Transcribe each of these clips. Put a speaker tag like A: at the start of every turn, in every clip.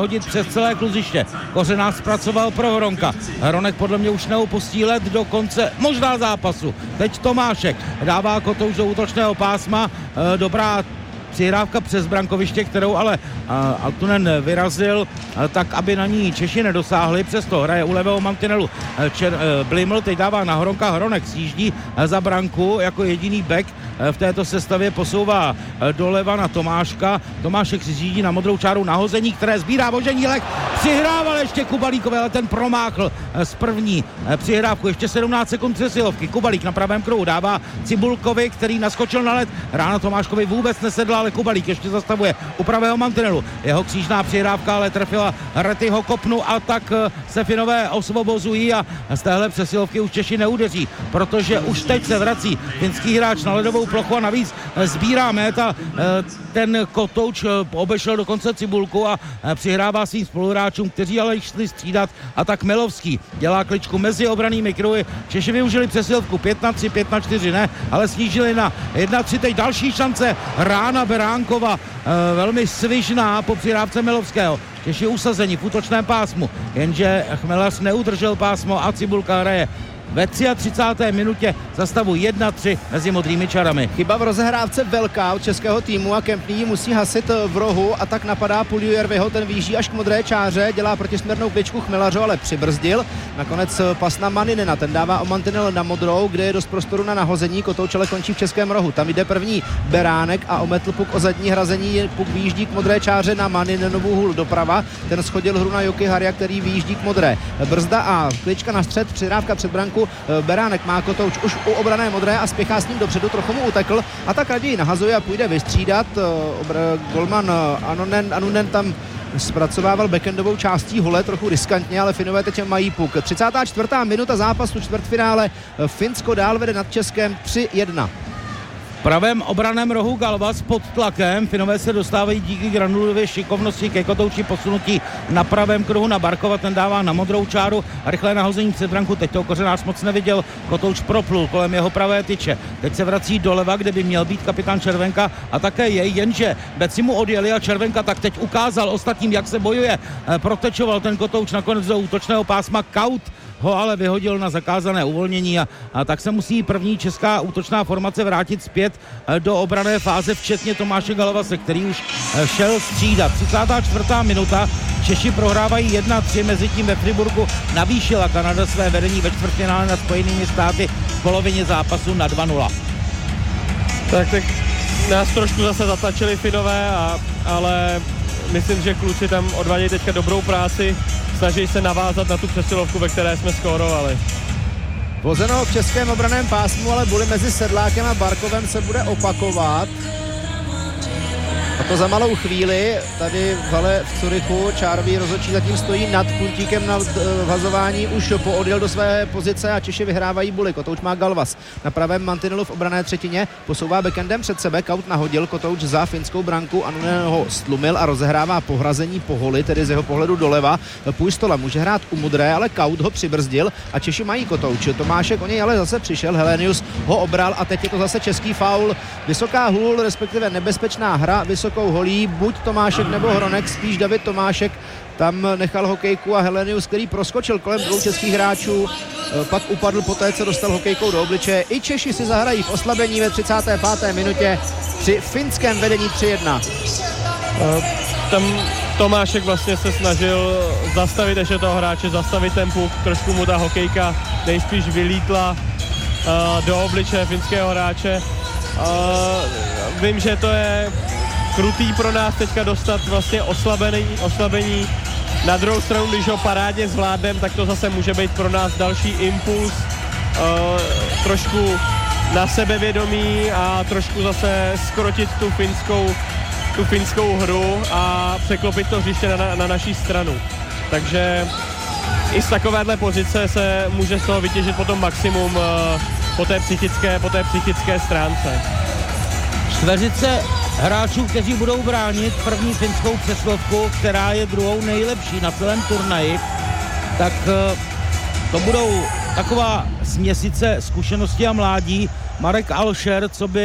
A: vyhodit přes celé kluziště. Kořenář zpracoval pro Hronka. Hronek podle mě už neopustí led do konce možná zápasu. Teď Tomášek dává Kotouč do útočného pásma. Dobrá přihrávka přes brankoviště, kterou ale Altunen vyrazil tak, aby na ní Češi nedosáhli. Přesto hraje u levého mantinelu Bliml, teď dává na Hronka. Hronek sjíždí za branku jako jediný back v této sestavě, posouvá doleva na Tomáška. Tomášek si sjíždí na modrou čáru nahození, které sbírá Voženílek. Přihrával ještě Kubalíkovi, ale ten promáchl z první přihrávku. Ještě 17 sekund přesilovky. Kubalík na pravém kruhu dává Cibulkovi, který naskočil na led. Rána Tomáškovi vůbec nesedla, ale Kubalík ještě zastavuje u pravého mantinelu. Jeho křížná přihrávka ale trefila Retyho kopnu a tak se Finové osvobozují a z téhle přesilovky už Češi neudeří, protože už teď se vrací finský hráč na ledovou plochu a navíc sbírá méta. Ten Kotouč obešel dokonce Cibulku a přihrává svým spoluhráčům, kteří ale šli střídat, a tak Milovský dělá kličku mezi obranými kruhy. Češi využili přesilovku 5-3, 5-4 ne, ale snížili na 1-3. Teď další šance Rána Beránkova, velmi svižná po přihrávce Milovského. Češi usazení v útočném pásmu, jenže Chmelař neudržel pásmo a Cibulka hraje ve 33. minutě za stavu 1-3 mezi modrými čarami.
B: Chyba v rozehrávce velká od českého týmu a Kempný ji musí hasit v rohu a tak napadá Puljujärviho, ten výjíždí až k modré čáře, dělá protisměrnou kličku Chmelařu, ale přibrzdil. Nakonec pas na Maninena, ten dává o mantinel na modrou, kde je dost prostoru na nahození. Kotouč ale končí v českém rohu. Tam jde první Beránek a ometl puk o zadní hrazení. Puk výjíždí k modré čáře na Maninenovu hůl doprava. Ten schodil hru na Joki Haria, který výjíždí k modré. Brzda a klička na střed, přihrávka před branku. Beránek má Kotouč už u obrané modré a spěchá s ním dopředu, trochu mu utekl a tak raději nahazuje a půjde vystřídat. Golman Anunen tam zpracovával backendovou částí hole, trochu riskantně, ale Finové teď mají puk. 34. minuta zápasu, čtvrtfinále. Finsko dál vede nad Českem 3-1.
A: V pravém obraném rohu Galvas pod tlakem. Finové se dostávají díky Granulově šikovnosti ke Kotouči, posunutí na pravém kruhu na Barkova, ten dává na modrou čáru a rychlé nahození před branku. Teď to Kořenář moc neviděl, Kotouč proplul kolem jeho pravé tyče. Teď se vrací doleva, kde by měl být kapitán Červenka a také jej, jenže beci mu odjeli a Červenka tak teď ukázal ostatním, jak se bojuje. Protečoval ten Kotouč nakonec do útočného pásma. Kaut ho ale vyhodil na zakázané uvolnění a tak se musí první česká útočná formace vrátit zpět do obranné fáze, včetně Tomáše Galvase, který už šel střídat. 34. minuta, Češi prohrávají 1-3, mezi tím ve Friburgu navýšila Kanada své vedení ve čtvrtfinále nad Spojenými státy v polovině zápasu na 2-0.
C: Tak nás trošku zase zatlačili Finové, ale myslím, že kluci tam odvádějí teďka dobrou práci, snaží se navázat na tu přesilovku, ve které jsme skórovali.
B: Vozeno v českém obraném pásmu, ale boj mezi Sedlákem a Barkovem se bude opakovat. A to za malou chvíli. Tady v hale v Curychu Čárový rozhodčí zatím stojí nad puntíkem na vhazování, už poodjel do své pozice a Češi vyhrávají buly. Kotouč má Galvas na pravém mantinelu v obranné třetině, posouvá backendem před sebe, Kaut nahodil, Kotouč za finskou branku, Anunen ho stlumil a rozehrává pohrazení po holi, tedy z jeho pohledu doleva. Půjstola může hrát u modré, ale Kaut ho přibrzdil a Češi mají Kotouč. Tomášek o něj ale zase přišel, Helenius ho obral a teď je to zase český faul. Vysoká hůl, respektive nebezpečná hra vysokou holí, buď Tomášek nebo Hronek, spíš David Tomášek tam nechal hokejku a Helenius, který proskočil kolem dvou českých hráčů, pak upadl poté, co dostal hokejkou do obličeje. I Češi si zahrají v oslabení ve 35. minutě při finském vedení 3-1.
C: Tam Tomášek vlastně se snažil zastavit ještě toho hráče, zastavit ten puk, trošku mu ta hokejka nejspíš vylítla do obličeje finského hráče. Vím, že to je krutý pro nás teďka dostat vlastně oslabení. Na druhou stranu, když ho parádně zvládnem, tak to zase může být pro nás další impuls, trošku na sebevědomí a trošku zase skrotit tu finskou hru a překlopit to hřiště na naší stranu. Takže i z takovéhle pozice se může z toho vytěžit potom maximum po té psychické stránce.
A: Čtveřice hráčů, kteří budou bránit první finskou přesilovku, která je druhou nejlepší na celém turnaji, tak to budou taková směsice zkušenosti a mládí. Marek Alšer, co by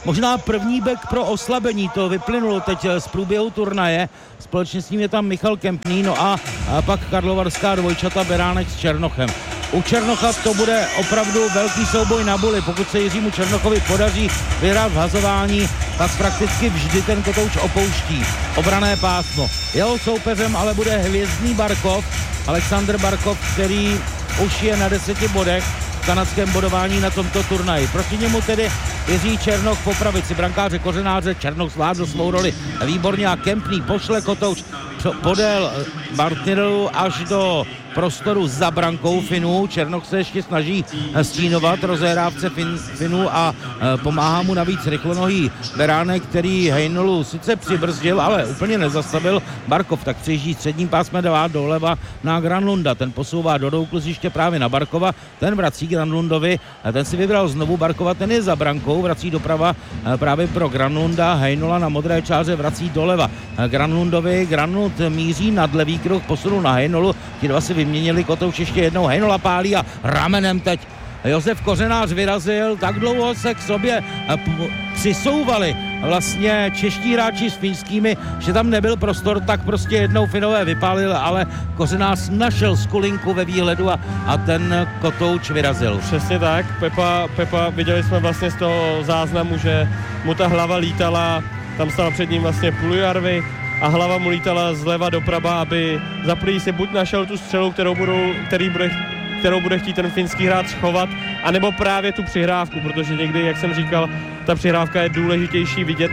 A: možná první back pro oslabení, to vyplynulo teď z průběhu turnaje, společně s ním je tam Michal Kempný, no a pak karlovarská dvojčata Beránek s Černochem. U Černocha to bude opravdu velký souboj na buli, pokud se Jiřímu Černochovi podaří vyhrát v hazování, tak prakticky vždy ten kotouč opouští obranné pásmo. Jeho soupeřem ale bude hvězdný Barkov, Alexander Barkov, který už je na 10 bodech v kanadském bodování na tomto turnaji. Proti němu tedy Jiří Černoch po pravici, brankáře Kořenáře. Černoch zvládl svou roli výborně a Kempný pošle kotouč podél Martinelu až do prostoru za brankou Finů. Černoch se ještě snaží stínovat rozehrávce Finů a pomáhá mu navíc rychlonohý Beránek, který Hejnolu sice přibrzdil, ale úplně nezastavil. Barkov tak přijíždí středním pásmem, dává doleva na Granlunda. Ten posouvá do doukluziště právě na Barkova, ten vrací Granlundovi, ten si vybral znovu Barkova, ten je za brankou, vrací doprava právě pro Granlunda. Hejnola na modré čáře vrací doleva Granlundovi. Granlund míří nad levý kruh, posunul na Hejnolu, ti dva si vyměnili kotouč ještě jednou, Hejnola pálí a ramenem teď Josef Kořenář vyrazil, tak dlouho se k sobě přisouvali vlastně čeští hráči s finskými, že tam nebyl prostor, tak prostě jednou Finové vypálili, ale Kořenář našel skulinku ve výhledu a ten kotouč vyrazil.
C: Přesně tak, Pepa, viděli jsme vlastně z toho záznamu, že mu ta hlava lítala, tam stál před ním vlastně Puljujärvi a hlava mu lítala zleva doprava, aby za první si buď našel tu střelu, kterou bude chtít ten finský hráč schovat, anebo právě tu přihrávku, protože někdy, jak jsem říkal, ta přihrávka je důležitější vidět,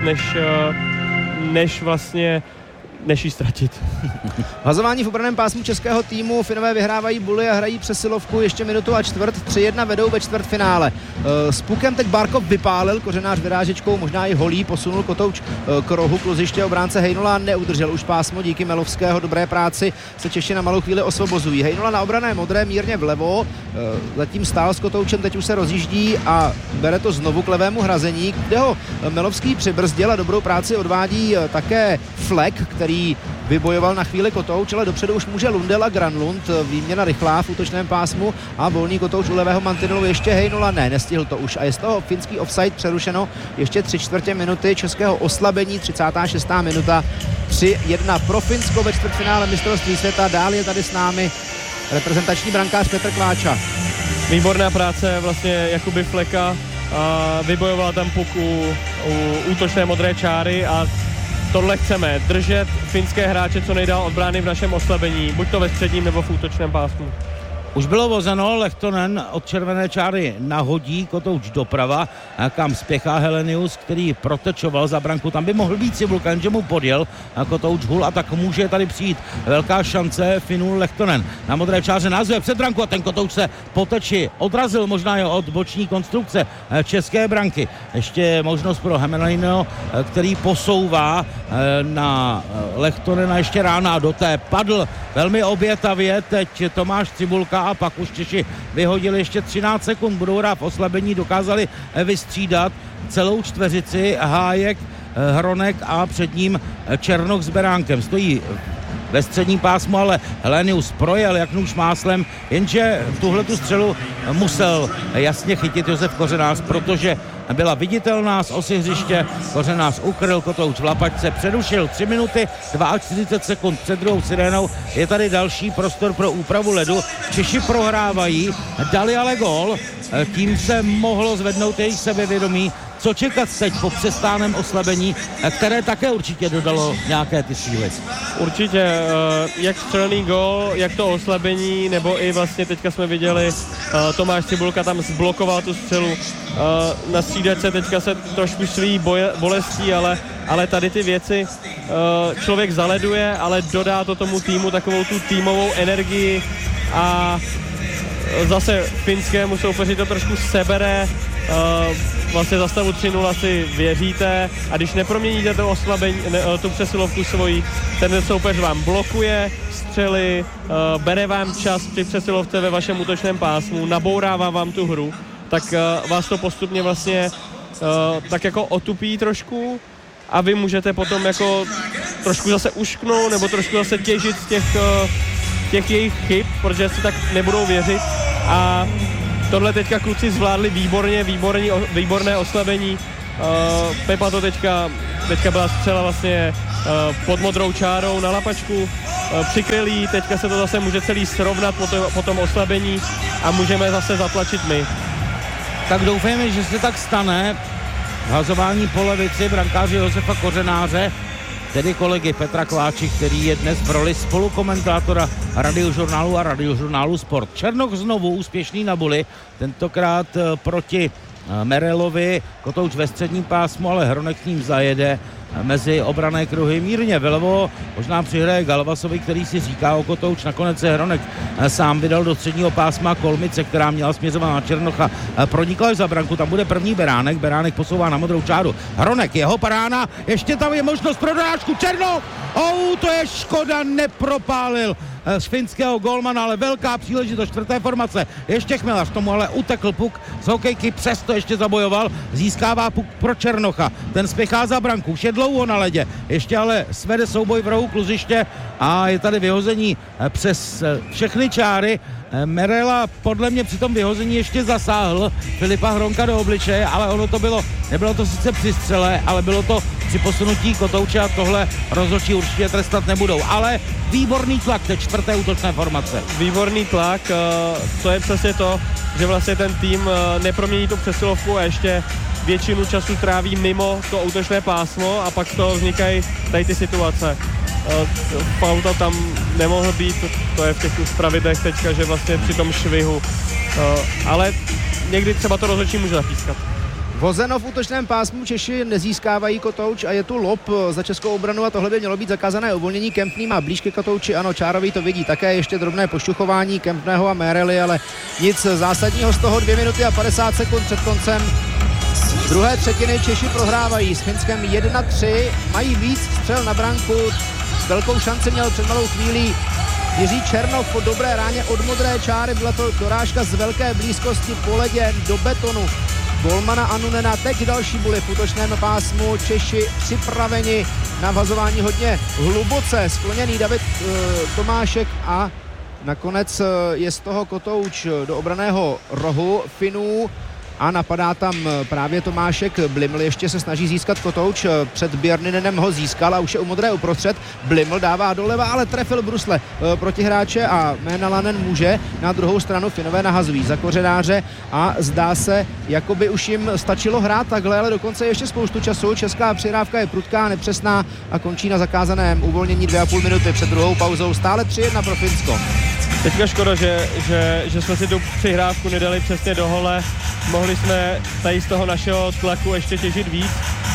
C: než ji ztratit.
B: Hazování v obraném pásmu českého týmu. Finové vyhrávají buly a hrají přesilovku ještě minutu a čtvrt. 3-1 vedou ve čtvrtfinále. S pukem teď Barkov vypálil, Kořenář vyrážečkou, možná i holí, posunul kotouč k rohu kluziště, obránce Hejnola neudržel už pásmo, díky Melovského dobré práci se Češi na malou chvíli osvobozují. Hejnola na obrané modré mírně vlevo, zatím stál s kotoučem, teď už se rozjíždí a bere to znovu k levému hrazení, kde ho Melovský přibrzdil a dobrou práci odvádí také Fleck, který vybojoval na chvíli kotouč, ale dopředu už může Lundell a Granlund, výměna rychlá v útočném pásmu a volný kotouč u levého mantinelu ještě Hejnola nestihl to už a je z toho finský offside přerušeno ještě 3/4 minuty českého oslabení, 36. minuta, 3-1 pro Finsko ve čtvrtfinále mistrovství světa. Dál je tady s námi reprezentační brankář Petr Kváča.
C: Výborná práce vlastně Jakuby Flecka, vybojovala tam puk u útočné modré čáry a tohle chceme, držet finské hráče co nejdál od brány v našem oslabení, buď to ve středním nebo v útočném pásmu.
A: Už bylo vozeno, Lehtonen od červené čáry nahodí kotouč doprava, kam spěchá Helenius, který protečoval za branku, tam by mohl být Cibulka, jenže mu podjel kotouč hul a tak může tady přijít velká šance Finů. Lehtonen na modré čáře názve před branku a ten kotouč se po teči odrazil možná jo od boční konstrukce české branky. Ještě možnost pro Hämäläinenho, který posouvá na Lehtonena ještě rána do té padl velmi obětavě teď Tomáš Cibulka a pak už Češi vyhodili ještě 13 sekund, budou hrát v oslabení, dokázali vystřídat celou čtveřici, Hájek, Hronek a před ním Černoch s Beránkem. Stojí ve středním pásmu, ale Helenius projel jak nůž máslem, jenže tuhletu střelu musel jasně chytit Josef Kořenář, protože byla viditelná z osy hřiště. Kořenář ukryl kotouč v lapačce, přerušil 3 minuty 42 sekund před druhou sirénou. Je tady další prostor pro úpravu ledu. Češi prohrávají, dali ale gól, tím se mohlo zvednout jejich sebevědomí. Co čekat teď po přestáném oslabení, které také určitě dodalo nějaké ty síly?
C: Určitě, jak střelný gól, jak to oslabení, nebo i vlastně teďka jsme viděli, Tomáš Cibulka tam zblokoval tu střelu. Na střídačce teďka se trošku sví bolestí, ale tady ty věci člověk zaleduje, ale dodá to tomu týmu takovou tu týmovou energii a zase finskému soupeři to trošku sebere. Vlastně za stavu 3-0 si věříte a když neproměníte to oslabení, tu přesilovku svoji, ten soupeř vám blokuje střely, bere vám čas při přesilovce ve vašem útočném pásmu, nabourává vám tu hru, tak vás to postupně vlastně tak jako otupí trošku a vy můžete potom jako trošku zase ušknout nebo trošku zase těžit z těch jejich chyb, protože si tak nebudou věřit a tohle teďka kluci zvládli výborné oslabení Pepa to teďka byla střela vlastně pod modrou čárou na lapačku, přikryl jí, teďka se to zase může celý srovnat po tom oslabení a můžeme zase zatlačit my.
A: Tak doufejme, že se tak stane. Hazování po levici brankáře Josefa Kořenáře, tedy kolegy Petra Kováči, který je dnes v roli spolukomentátora Radiožurnálu a Radiožurnálu Sport. Černoch znovu úspěšný na buli, tentokrát proti Merelovi, Kotouč ve středním pásmu, ale Hronek s ním zajede mezi obranné kruhy mírně vlevo, možná přihraje Galvasovi, který si říká o Kotouč, nakonec se Hronek sám vydal do středního pásma Kolmice, která měla směřovat na Černocha, pronikla až za branku, tam bude první Beránek posouvá na modrou čáru, Hronek, jeho parána, ještě tam je možnost pro dorážku, Černoch, to je škoda, nepropálil z finského golmana, ale velká příležitost čtvrté formace. Ještě Chmelař tomu ale utekl puk z hokejky, přesto ještě zabojoval, získává puk pro Černocha. Ten spěchá za branku, už je dlouho na ledě, ještě ale svede souboj v rohu kluziště a je tady vyhození přes všechny čáry. Merela podle mě při tom vyhození ještě zasáhl Filipa Hronka do obličeje, ale nebylo to sice při střele, ale bylo to při posunutí Kotouče a tohle rozhodčí určitě trestat nebudou, ale výborný tlak té čtvrté útočné formace.
C: Výborný tlak, to je přesně to, že vlastně ten tým nepromění tu přesilovku a ještě většinu času tráví mimo to útočné pásmo a pak to vznikají tady ty situace. Pauta tam nemohl být, to je v těch pravidlech teďka, že vlastně při tom švihu, ale někdy třeba to rozhodčí může zapískat.
B: Vozeno v útočném pásmu, Češi nezískávají Kotouč a je tu lob za českou obranu a tohle by mělo být zakázané uvolnění. Kempný má blíž ke Kotouči, ano, Čárový to vidí také, ještě drobné pošťuchování Kempného a Merely, ale nic zásadního z toho. 2 minuty a 50 sekund před koncem druhé třetiny. Češi prohrávají s Finskem 1-3, mají víc střel na branku, velkou šanci měl před malou chvílí Jiří Černoch po dobré ráně od modré čáry, byla to dorážka z velké blízkosti po ledě do betonu golmana Annunena. Teď další buly v útočném pásmu, Češi připraveni na vhazování hodně hluboce, skloněný David Tomášek a nakonec je z toho Kotouč do obranného rohu Finů a napadá tam právě Tomášek. Bliml ještě se snaží získat Kotouč, před Björninenem ho získal a už je u modré uprostřed. Bliml dává doleva, ale trefil brusle protihráče a Mänalanen může. Na druhou stranu Finové nahazují za Kořenáře a zdá se, jako by už jim stačilo hrát takhle, ale dokonce ještě spoustu času. Česká přihrávka je prudká, nepřesná a končí na zakázaném uvolnění 2,5 minuty před druhou pauzou. Stále 3-1 pro Finsko.
C: Teďka škoda, že jsme si tu přihrávku nedali přesně do hole. Mohli jsme tady z toho našeho tlaku ještě těžit víc,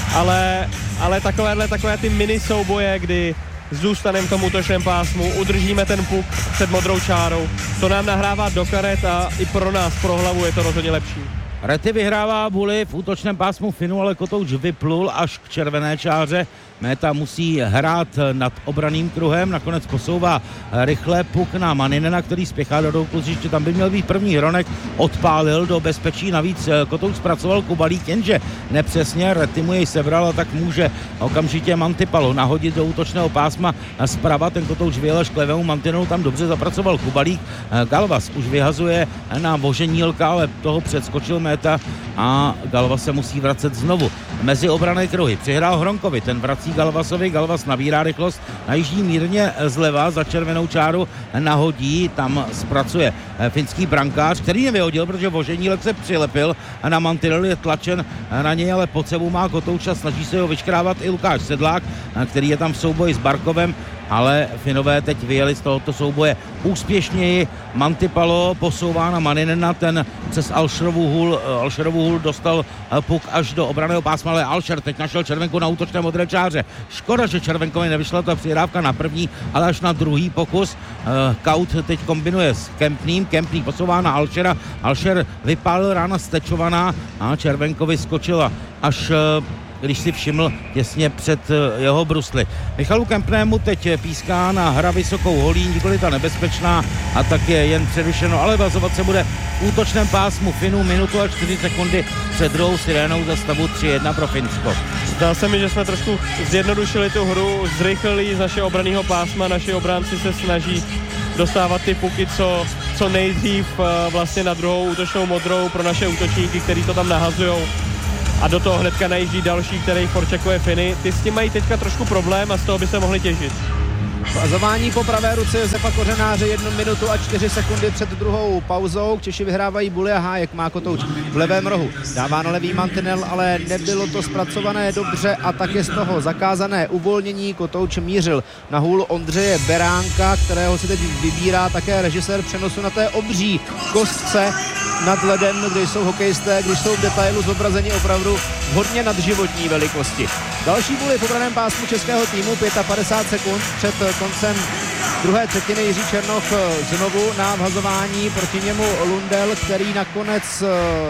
C: ale takové ty mini souboje, kdy zůstaneme v tom útočném pásmu, udržíme ten puk před modrou čárou, to nám nahrává do karet a i pro nás, pro hlavu je to rozhodně lepší.
A: Rety vyhrává buly v útočném pásmu Finu, ale Kotouč vyplul až k červené čáře. Méta musí hrát nad obraným kruhem, nakonec posouvá rychle puk na Maninena, který spěchá do kluziště, tam by měl být první. Hronek odpálil do bezpečí, navíc Kotouč zpracoval Kubalík, jenže nepřesně, Rety mu jej sebral a tak může okamžitě Mantipalo nahodit do útočného pásma zprava, ten Kotouč vyjel až k levému mantinelu, tam dobře zapracoval Kubalík. Galvas už vyhazuje na Voženílka, ale toho předskočil Méta a Galvas se musí vracet znovu mezi obranné kruhy. Přihrál Hronkovi, ten vrací Galvasovi, Galvas nabírá rychlost, najíždí mírně zleva za červenou čáru, nahodí, tam zpracuje finský brankář, který nevyhodil, protože Voženílek se přilepil a na mantinel je tlačen na něj, ale pod sebou má Kotouča, snaží se ho vyškrávat i Lukáš Sedlák, který je tam v souboji s Barkovem, ale Finové teď vyjeli z tohoto souboje úspěšněji. Mantipalo posouvá na Maninena, ten přes Alšerovu hůl dostal puk až do obranného pásma, ale Alšer teď našel červenku na útočné modré čáře. Škoda, že červenkovi nevyšla ta přihrávka na první, ale až na druhý pokus. Kaut teď kombinuje s Kempným, Kempný posouvá na Alšera, Alšer vypálil rána stečovaná a červenkovi skočila až když si všiml těsně před jeho brusly. Michalu Kempnému teď píská na hra vysokou holí, nikoli ta nebezpečná a tak je jen přerušeno, ale vazovat se bude v útočném pásmu Finů, minutu a 4 sekundy před druhou sirénou za stavu 3-1 pro Finsko.
C: Zdá se mi, že jsme trošku zjednodušili tu hru, zrychlili z našeho obranného pásma, naši obránci se snaží dostávat ty puky co nejdřív vlastně na druhou útočnou modrou pro naše útočníky, kteří to tam nahazujou. a do toho hnedka najíždí další, který forčekuje Finy. Ty s tím mají teďka trošku problém a z toho by se mohli těžit.
B: Fazování po pravé ruce Josefa Kořenáře 1 minutu a 4 sekundy před druhou pauzou. Češi vyhrávají Buly a Hájek má Kotouč v levém rohu. Dává na levý mantinel, ale nebylo to zpracované dobře a také z toho zakázané uvolnění. Kotouč mířil na hůl Ondřeje Beránka, kterého si teď vybírá také režisér přenosu na té obří kostce nad ledem, kde jsou hokejisté, když jsou v detailu zobrazeni opravdu hodně nadživotní velikosti. Další Buly v obraném pásmu českého týmu, 55 sekund před koncem druhé třetiny. Jiří Černoch znovu na vhazování, proti němu Lundel, který nakonec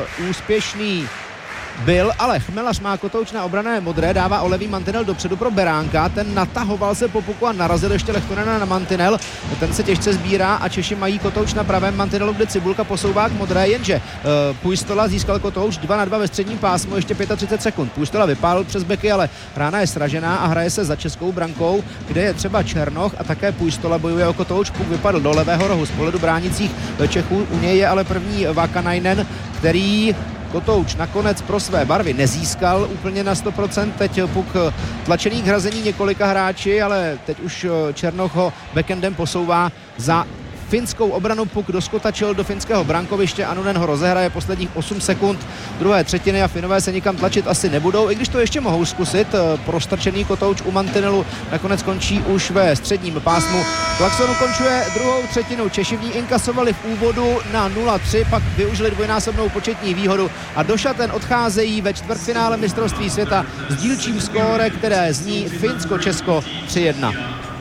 B: úspěšný byl, ale Chmelař má Kotouč na obrané modré, dává o levý mantinel dopředu pro Beránka, ten natahoval se po puku a narazil ještě Lehtonena na mantinel, ten se těžce sbírá a Češi mají Kotouč na pravém mantinelu, kde Cibulka posouvá k modré, jenže Pujstola získal Kotouč 2-2 ve středním pásmu, ještě 35 sekund. Pujstola vypálil přes beky, ale rána je sražená a hraje se za českou brankou, kde je třeba Černoch a také Pujstola bojuje o Kotouč. Puk vypadl do levého rohu z pohledu bránících Čechů, u něj je ale první Vakanainen, který Kotouč nakonec pro své barvy nezískal úplně na 100%, teď puk tlačený k hrazení několika hráči, ale teď už Černoch ho backendem posouvá za finskou obranu. Puk doskotačil do finského brankoviště, Anunen ho rozehraje posledních 8 sekund druhé třetiny a Finové se nikam tlačit asi nebudou, i když to ještě mohou zkusit. Prostrčený Kotouč u mantinelu nakonec končí už ve středním pásmu. Klaxon ukončuje druhou třetinu. Češi v ní inkasovali v úvodu na 0-3, pak využili dvojnásobnou početní výhodu a do šaten odcházejí ve čtvrtfinále mistrovství světa s dílčím skóre, které zní Finsko-Česko 3-1.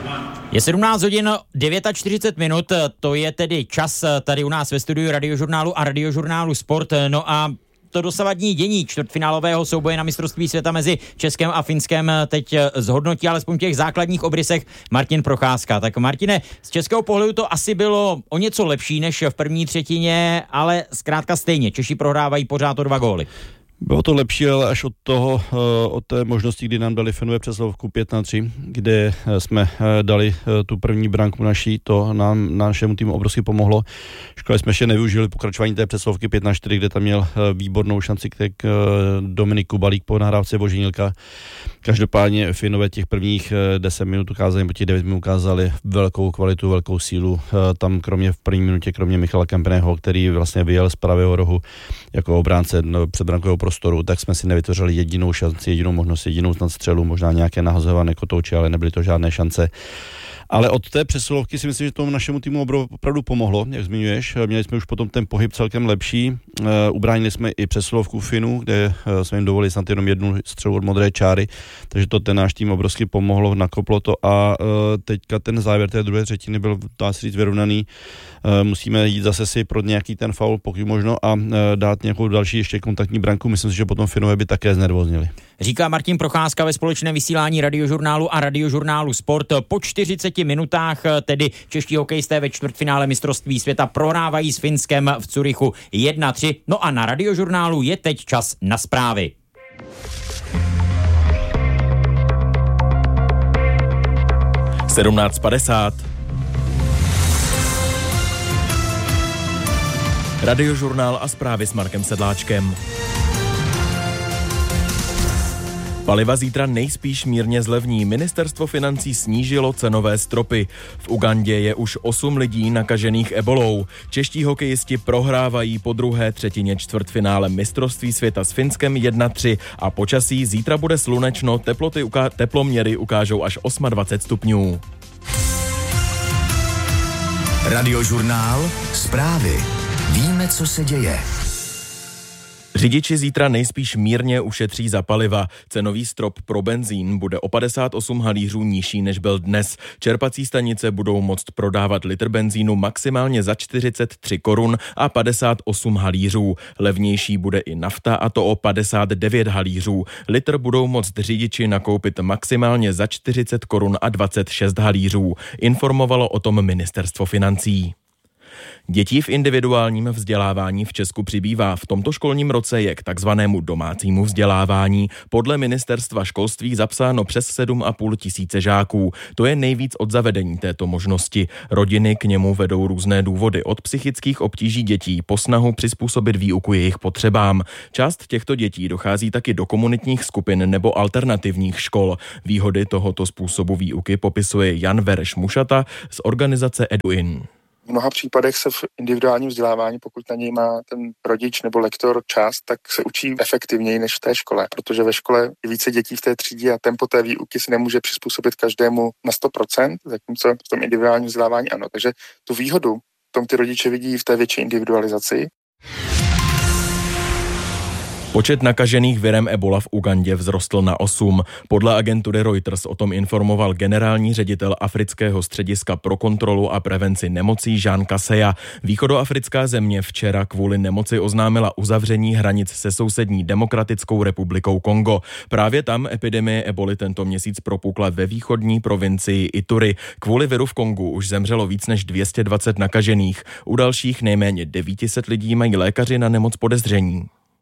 D: Je 17 hodin 49 minut, to je tedy čas tady u nás ve studiu Radiožurnálu a Radiožurnálu Sport. No a to dosavadní dění čtvrtfinálového souboje na mistrovství světa mezi Českem a Finskem teď zhodnotí alespoň v těch základních obrysech Martin Procházka. Tak Martine, z českého pohledu to asi bylo o něco lepší než v první třetině, ale zkrátka stejně. Češi prohrávají pořád o 2 góly.
E: Bylo to lepší, ale až od té možnosti, kdy nám dali Finové přesilovku 5-3, kde jsme dali tu první branku naší, to nám našemu týmu obrovsky pomohlo. Škoda jsme ještě nevyužili pokračování té přesilovky 5-4, kde tam měl výbornou šanci k Dominik Kubalík po nahrávce Vožinilka. Každopádně Finové těch prvních 10 minut ukázali, nebo těch 9 minut ukázali velkou kvalitu, velkou sílu. Tam v první minutě, kromě Michala Kempeného, který vlastně vyjel z pravého rohu jako obránce předbrankového prostoru, tak jsme si nevytvořili jedinou šanci, jedinou možnost, jedinou snad střelu, možná nějaké nahazované kotouče, ale nebyly to žádné šance. Ale od té přesilovky si myslím, že tomu našemu týmu opravdu pomohlo, jak zmiňuješ. Měli jsme už potom ten pohyb celkem lepší. Ubránili jsme i přesilovku Finů, kde jsme jim dovolili snad jenom jednu střelu od modré čáry, takže to ten náš tým obrovsky pomohlo, nakoplo to a teďka ten závěr té druhé třetiny byl, dá se říct, vyrovnaný. Musíme jít zase si pro nějaký ten faul, pokud možno, a dát nějakou další ještě kontaktní branku. Myslím si, že potom Finové by také znervoznili.
D: Říká Martin Procházka ve společném vysílání Radiožurnálu a Radiožurnálu Sport. Po 40 minutách tedy čeští hokejisté ve čtvrtfinále mistrovství světa prohrávají s Finskem v Curychu 1-3. No a na Radiožurnálu je teď čas na zprávy.
F: Radiožurnál a zprávy s Markem Sedláčkem. Paliva zítra nejspíš mírně zlevní. Ministerstvo financí snížilo cenové stropy. V Ugandě je už 8 lidí nakažených ebolou. Čeští hokejisti prohrávají po druhé třetině čtvrtfinále mistrovství světa s Finskem 1-3 a počasí zítra bude slunečno, teploměry ukážou až 28 stupňů.
G: Radiožurnál, zprávy. Víme, co se děje.
F: Řidiči zítra nejspíš mírně ušetří za paliva. Cenový strop pro benzín bude o 58 halířů nižší, než byl dnes. Čerpací stanice budou moct prodávat litr benzínu maximálně za 43 korun a 58 halířů. Levnější bude i nafta, a to o 59 halířů. Litr budou moct řidiči nakoupit maximálně za 40 korun a 26 halířů. Informovalo o tom Ministerstvo financí. Dětí v individuálním vzdělávání v Česku přibývá. V tomto školním roce je k takzvanému domácímu vzdělávání podle ministerstva školství zapsáno přes 7,5 tisíce žáků. To je nejvíc od zavedení této možnosti. Rodiny k němu vedou různé důvody, od psychických obtíží dětí po snahu přizpůsobit výuku jejich potřebám. Část těchto dětí dochází taky do komunitních skupin nebo alternativních škol. Výhody tohoto způsobu výuky popisuje Jan Vereš Mušata z organizace Eduin.
H: V mnoha případech se v individuálním vzdělávání, pokud na něj má ten rodič nebo lektor čas, tak se učí efektivněji než v té škole, protože ve škole je více dětí v té třídě a tempo té výuky si nemůže přizpůsobit každému na 100%, zatímco v tom individuálním vzdělávání ano. Takže tu výhodu v tom ty rodiče vidí v té větší individualizaci.
F: Počet nakažených virem Ebola v Ugandě vzrostl na 8. Podle agentury Reuters o tom informoval generální ředitel Afrického střediska pro kontrolu a prevenci nemocí Jean Kaseya. Východoafrická země včera kvůli nemoci oznámila uzavření hranic se sousední Demokratickou republikou Kongo. Právě tam epidemie Eboly tento měsíc propukla ve východní provincii Ituri. Kvůli viru v Kongu už zemřelo víc než 220 nakažených. U dalších nejméně 900 lidí mají lékaři na nemoc podezření.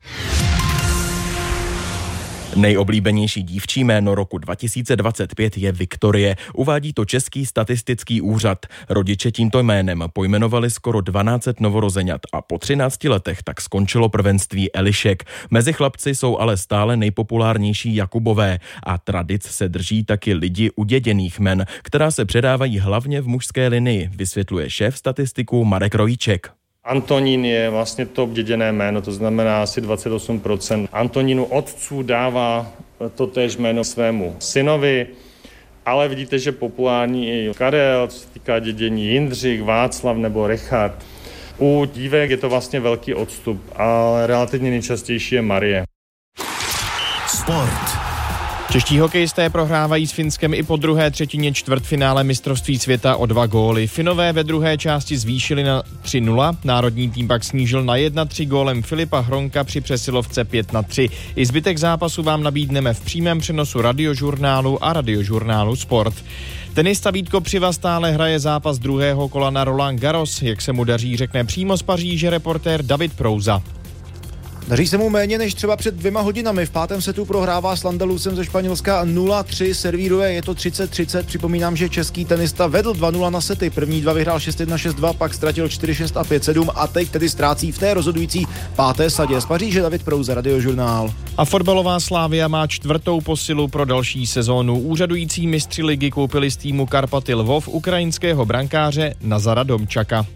F: Nejoblíbenější dívčí jméno roku 2025 je Viktorie, uvádí to Český statistický úřad. Rodiče tímto jménem pojmenovali skoro 1200 novorozeňat a po 13 letech tak skončilo prvenství Elišek. Mezi chlapci jsou ale stále nejpopulárnější Jakubové a tradic se drží taky lidi uděděných jmen, která se předávají hlavně v mužské linii, vysvětluje šéf statistiků Marek Rojíček.
I: Antonín je vlastně to děděné jméno, to znamená asi 28%. Antonínu otců dává totéž jméno svému synovi, ale vidíte, že populární je i Karel, co se týká dědění Jindřich, Václav nebo Richard. U dívek je to vlastně velký odstup, ale relativně nejčastější je Marie.
G: Sport.
C: Čeští hokejisté prohrávají s Finskem i po druhé třetině čtvrtfinále mistrovství světa o 2 góly. Finové ve druhé části zvýšili na 3-0, národní tým pak snížil na 1-3 gólem Filipa Hronka při přesilovce 5-3. I zbytek zápasu vám nabídneme v přímém přenosu Radiožurnálu a Radiožurnálu Sport. Tenista Vít Kopřiva stále hraje zápas druhého kola na Roland Garros. Jak se mu daří, řekne přímo z Paříže reportér David Prouza.
B: Daří se mu méně než třeba před 2 hodinami. V pátém setu prohrává s Landalusem ze Španělska 0-3, servíruje, je to 30-30. Připomínám, že český tenista vedl 2-0 na sety. První 2 vyhrál 6-1, 6-2, pak ztratil 4-6 a 5-7 a teď tedy ztrácí v té rozhodující páté sadě. Z Paříže David Prouza, Radiožurnál.
C: A fotbalová Slavia má 4. posilu pro další sezónu. Úřadující mistři ligy koupili z týmu Karpaty Lvov ukrajinského brankáře Nazara Domčaka.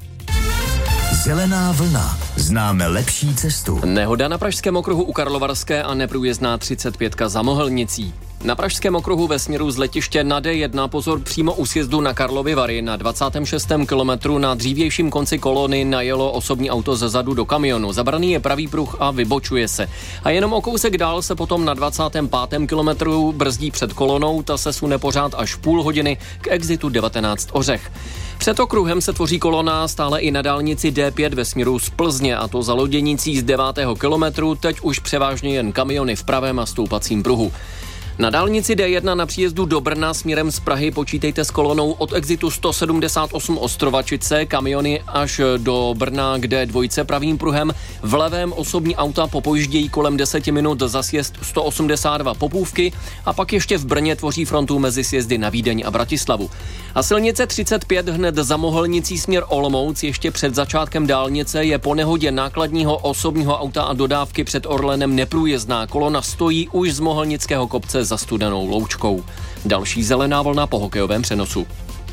G: Zelená vlna. Známe lepší cestu.
J: Nehoda na pražském okruhu u Karlovarské a neprůjezdná 35 za Mohelnicí. Na pražském okruhu ve směru z letiště na D1 pozor přímo u sjezdu na Karlovy Vary na 26. kilometru na dřívějším konci kolony najelo osobní auto zezadu do kamionu. Zabraný je pravý pruh a vybočuje se. A jenom o kousek dál se potom na 25. kilometru brzdí před kolonou, ta se sune pořád až půl hodiny k exitu 19 Ořech. Před okruhem se tvoří kolona stále i na dálnici D5 ve směru z Plzně, a to za Loděnicí z 9. kilometru, teď už převážně jen kamiony v pravém a stoupacím pruhu. Na dálnici D1 na příjezdu do Brna směrem z Prahy počítejte s kolonou od exitu 178 Ostrovačice, kamiony až do Brna, kde dvojce pravým pruhem, v levém osobní auta popojíždějí kolem 10 minut za sjezd 182 Popůvky a pak ještě v Brně tvoří frontu mezi sjezdy na Vídeň a Bratislavu. A silnice 35 hned za Mohelnicí směr Olomouc ještě před začátkem dálnice je po nehodě nákladního osobního auta a dodávky před Orlenem neprůjezdná. Kolona stojí už z Mohelnického kopce za Studenou Loučkou. Další zelená vlna po hokejovém přenosu.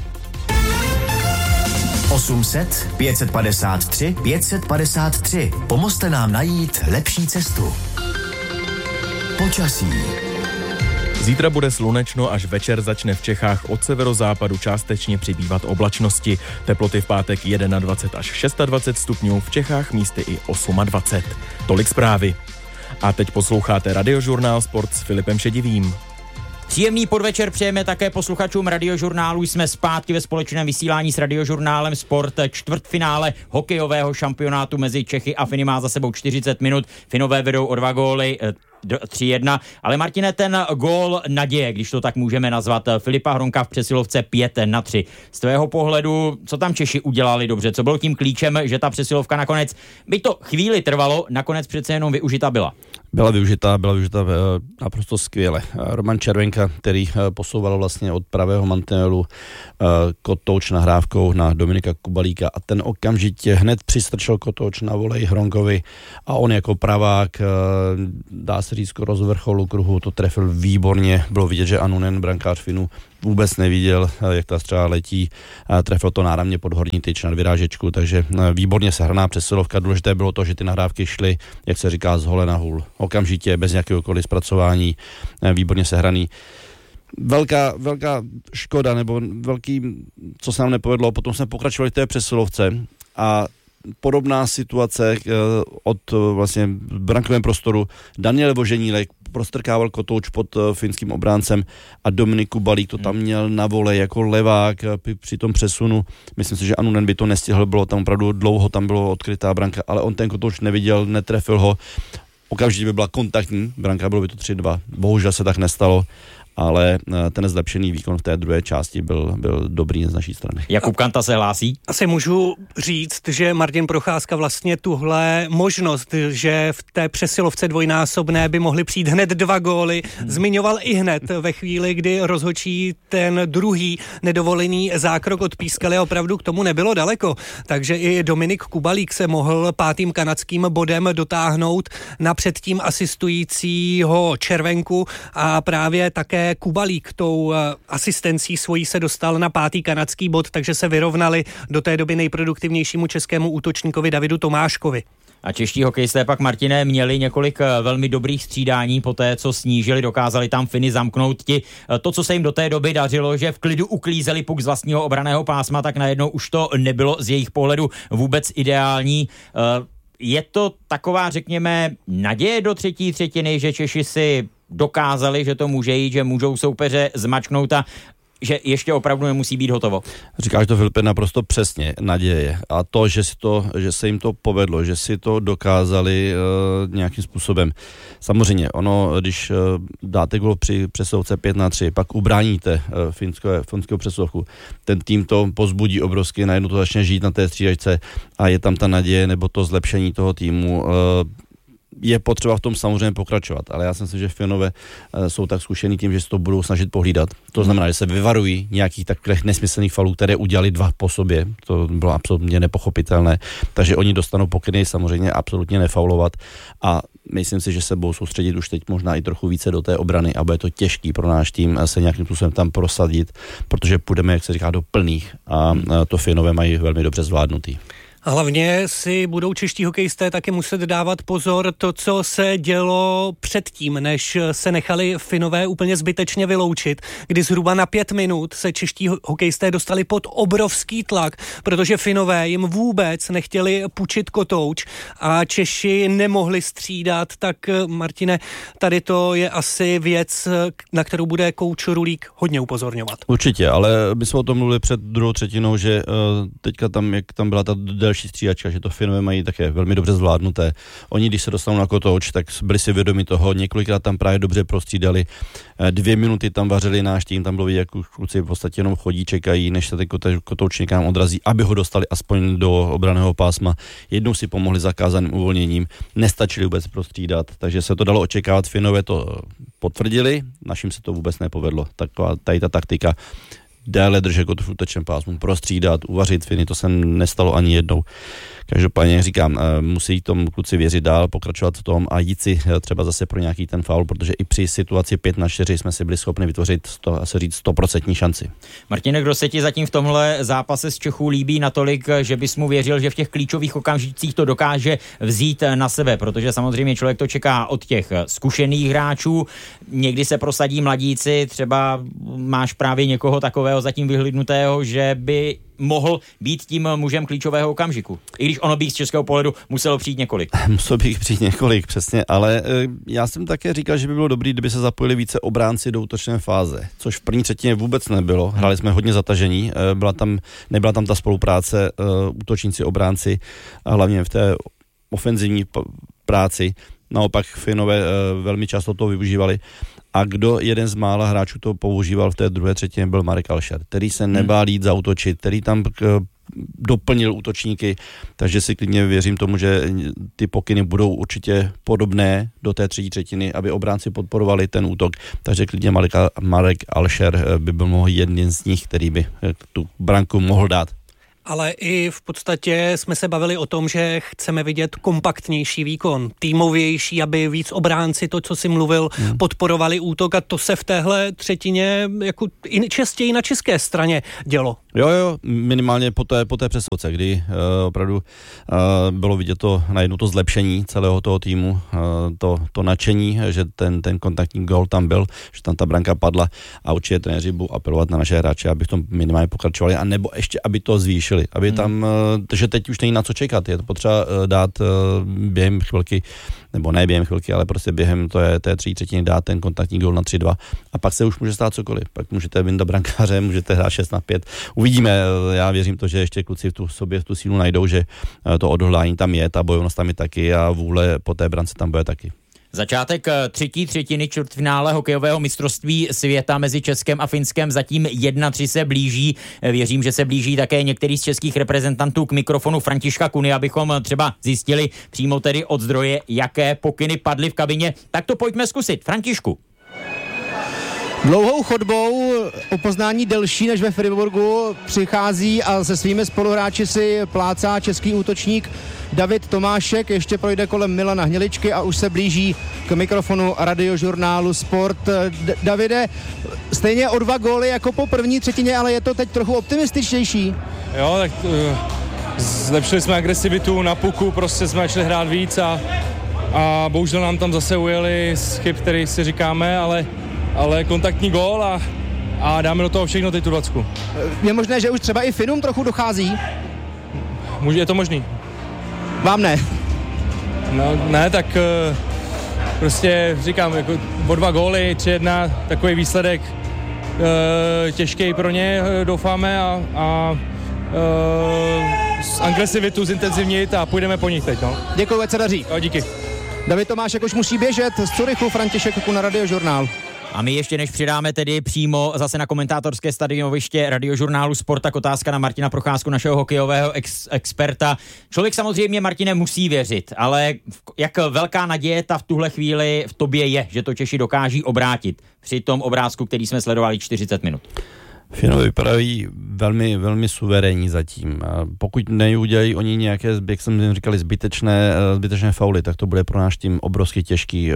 G: 800 553 553. Pomozte nám najít lepší cestu. Počasí.
F: Zítra bude slunečno, až večer začne v Čechách od severozápadu částečně přibývat oblačnosti. Teploty v pátek 21 až 26 stupňů, v Čechách místy i 28. Tolik zprávy. A teď posloucháte Radiožurnál Sport s Filipem Šedivým.
D: Příjemný podvečer přejeme také posluchačům Radiožurnálu. Jsme zpátky ve společném vysílání s Radiožurnálem Sport. Čtvrtfinále hokejového šampionátu mezi Čechy a Finy má za sebou 40 minut. Finové vedou o 2 góly. 3-1. Ale Martine, ten gól naděje, když to tak můžeme nazvat, Filipa Hronka v přesilovce 5-3. Z tvého pohledu, co tam Češi udělali dobře? Co bylo tím klíčem, že ta přesilovka nakonec, byť to chvíli trvalo, nakonec přece jenom využita byla?
E: Byla využita naprosto skvěle. Roman Červenka, který posouval vlastně od pravého mantinelu kotouč nahrávkou na Dominika Kubalíka a ten okamžitě hned přistrčil kotouč na volej Hronkovi a on jako pravák, dá se říct, skoro z vrcholu kruhu to trefil výborně. Bylo vidět, že Anunen, brankář Finů, vůbec neviděl, jak ta střela letí. Trefil to náramně pod horní tyč na vyrážečku, takže výborně sehraná přesilovka. Důležité bylo to, že ty nahrávky šly, jak se říká, z hole na hůl. Okamžitě, bez jakéhokoliv zpracování, výborně sehraný. Velká škoda, nebo co se nám nepovedlo, potom jsme pokračovali v té přesilovce a podobná situace od vlastně v brankovém prostoru. Daniel Voženílek prostrkával kotouč pod finským obráncem a Dominik Kubalík to tam měl na vole jako levák při tom přesunu. Myslím si, že Anunen by to nestihl, bylo tam opravdu dlouho, tam bylo odkrytá branka, ale on ten kotouč neviděl, netrefil ho. Okamžitě by byla kontaktní branka, bylo by to 3-2. Bohužel se tak nestalo, ale ten zlepšený výkon v té druhé části byl dobrý z naší strany.
D: Jakub Kanta se hlásí?
K: Asi můžu říct, že Martin Procházka vlastně tuhle možnost, že v té přesilovce dvojnásobné by mohly přijít hned 2 góly, zmiňoval i hned ve chvíli, kdy rozhodčí ten druhý nedovolený zákrok odpískali a opravdu k tomu nebylo daleko. Takže i Dominik Kubalík se mohl 5. kanadským bodem dotáhnout na předtím asistujícího Červenku a právě také Kubalík tou asistencí svojí se dostal na 5. kanadský bod, takže se vyrovnali do té doby nejproduktivnějšímu českému útočníkovi Davidu Tomáškovi.
D: A čeští hokejisté pak, Martine, měli několik velmi dobrých střídání po té, co snížili, dokázali tam Finy zamknout ti. To, co se jim do té doby dařilo, že v klidu uklízeli puk z vlastního obranného pásma, tak najednou už to nebylo z jejich pohledu vůbec ideální. Je to taková, řekněme, naděje do třetí třetiny, že Češi si dokázali, že to může jít, že můžou soupeře zmačknout a že ještě opravdu nemusí být hotovo. Říkáš
E: to, Filipe, naprosto přesně, naděje. A to, že se jim to povedlo, že si to dokázali nějakým způsobem. Samozřejmě, když dáte gol při přesilovce 5-3, pak ubráníte finskou přesilovku, ten tým to pozbudí obrovsky, najednou to začne žít na té střídačce a je tam ta naděje nebo to zlepšení toho týmu. Je potřeba v tom samozřejmě pokračovat, ale já si myslím, že Finové jsou tak zkušený tím, že se to budou snažit pohlídat. To znamená, že se vyvarují nějakých takových nesmyslných falů, které udělali 2 po sobě. To bylo absolutně nepochopitelné. Takže oni dostanou pokyny samozřejmě absolutně nefaulovat a myslím si, že se budou soustředit už teď možná i trochu více do té obrany a bude to těžký pro náš tým se nějakým způsobem tam prosadit, protože půjdeme, jak se říká, do plných a to Finové mají velmi dobře zvládnutý.
K: Hlavně si budou čeští hokejisté taky muset dávat pozor to, co se dělo předtím, než se nechali Finové úplně zbytečně vyloučit, kdy zhruba na 5 minut se čeští hokejisté dostali pod obrovský tlak, protože Finové jim vůbec nechtěli půjčit kotouč a Češi nemohli střídat, tak Martine, tady to je asi věc, na kterou bude kouč Rulík hodně upozorňovat.
E: Určitě, ale my jsme o tom mluvili před druhou třetinou, že teďka tam, jak tam byla ta další střídačka, že to Finové mají také velmi dobře zvládnuté. Oni, když se dostanou na kotouč, tak byli si vědomi toho, několikrát tam právě dobře prostřídali. 2 minuty tam vařili náš tým, tam bylo vidět, jak kluci v podstatě jenom chodí, čekají, než se ten kotouč někam odrazí, aby ho dostali aspoň do obranného pásma. Jednou si pomohli zakázaným uvolněním, nestačili vůbec prostřídat, takže se to dalo očekávat. Finové to potvrdili, našim se to vůbec nepovedlo. Taková tady ta taktika déle držet kotouč v útočném pásmu, prostřídat, uvařit Finy, to se nestalo ani jednou. Každopádně říkám, musí tomu kluci věřit dál, pokračovat v tom a jít si třeba zase pro nějaký ten faul, protože i při situaci 5-4 jsme si byli schopni vytvořit 100% šanci.
D: Martine, kdo se ti zatím v tomhle zápase s Čechů líbí natolik, že bys mu věřil, že v těch klíčových okamžicích to dokáže vzít na sebe, protože samozřejmě člověk to čeká od těch zkušených hráčů, někdy se prosadí mladíci, třeba máš právě někoho takového zatím vyhlídnutého, že by mohl být tím mužem klíčového okamžiku. I když ono by z českého pohledu muselo přijít několik.
E: Muselo by přijít několik, přesně, ale já jsem také říkal, že by bylo dobré, kdyby se zapojili více obránci do útočné fáze, což v první třetině vůbec nebylo. Hráli jsme hodně zatažení, nebyla tam ta spolupráce útočníci, obránci, a hlavně v té ofenzivní práci. naopak Finové velmi často to využívali. A kdo jeden z mála hráčů to používal v té druhé třetině, byl Marek Alšer, který se nebál jít zaútočit, který tam doplnil útočníky, takže si klidně věřím tomu, že ty pokyny budou určitě podobné do té třetí třetiny, aby obránci podporovali ten útok, takže klidně Marek Alšer by byl mohl jeden z nich, který by tu branku mohl dát.
K: Ale i v podstatě jsme se bavili o tom, že chceme vidět kompaktnější výkon, týmovější, aby víc obránci, to, co si mluvil, podporovali útok a to se v téhle třetině jako i častěji na české straně dělo.
E: Jo, minimálně po té přesilovce, kdy opravdu bylo vidět to najednou to zlepšení celého toho týmu, to nadšení, že ten kontaktní gól tam byl, že tam ta branka padla a určitě trenéři budou apelovat na naše hráče, aby v tom minimálně pokračovali, a nebo ještě, aby to zvýšili, aby tam, že teď už není na co čekat, je to potřeba dát během chvilky, nebo ne během chvilky, ale prostě během té třetí třetiny dát ten kontaktní gól na 3-2 a pak se už může stát cokoliv, pak můžete vyndat brankáře, můžete hrát 6-5, uvidíme, já věřím to, že ještě kluci v tu sílu najdou, že to odhodlání tam je, ta bojovnost tam je taky a vůle po té brance tam bude taky.
D: Začátek třetí třetiny čtvrtfinále hokejového mistrovství světa mezi Českem a Finskem zatím 1-3 se blíží. Věřím, že se blíží také některý z českých reprezentantů k mikrofonu Františka Kuny, abychom třeba zjistili přímo tedy od zdroje, jaké pokyny padly v kabině. Tak to pojďme zkusit. Františku.
B: Dlouhou chodbou, o poznání delší než ve Friburgu, přichází a se svými spoluhráči si plácá český útočník David Tomášek, ještě projde kolem Milana Hniličky a už se blíží k mikrofonu radiožurnálu Sport. Davide, stejně o 2 góly jako po první třetině, ale je to teď trochu optimističtější.
L: Jo, tak zlepšili jsme agresivitu na puku, prostě jsme začali hrát víc a bohužel nám tam zase ujeli z chyb, který si říkáme, ale kontaktní gól a dáme do toho všechno teď tu 20.
B: Je možné, že už třeba i Finům trochu dochází?
L: Je to možný.
B: Vám ne?
L: No, ne, tak prostě říkám, jako o 2 góly, 3-1, takový výsledek těžký pro ně, doufáme a agresivitu zintenzivnit a půjdeme po nich teď. No.
B: Děkuji, ať se daří.
L: Jo, díky.
B: David Tomášek už musí běžet z Curychu, František Kuna, radiožurnál.
D: A my ještě než přidáme tedy přímo zase na komentátorské stadionoviště radiožurnálu Sport, tak otázka na Martina Procházku, našeho hokejového experta. Člověk samozřejmě, Martine, musí věřit, ale jak velká naděje ta v tuhle chvíli v tobě je, že to Češi dokáží obrátit při tom obrázku, který jsme sledovali 40 minut?
E: Finové vypadají velmi, velmi suverénní zatím. Pokud neudělají oni nějaké, jak jsem říkali, zbytečné fauly, tak to bude pro náš tým obrovsky těžký.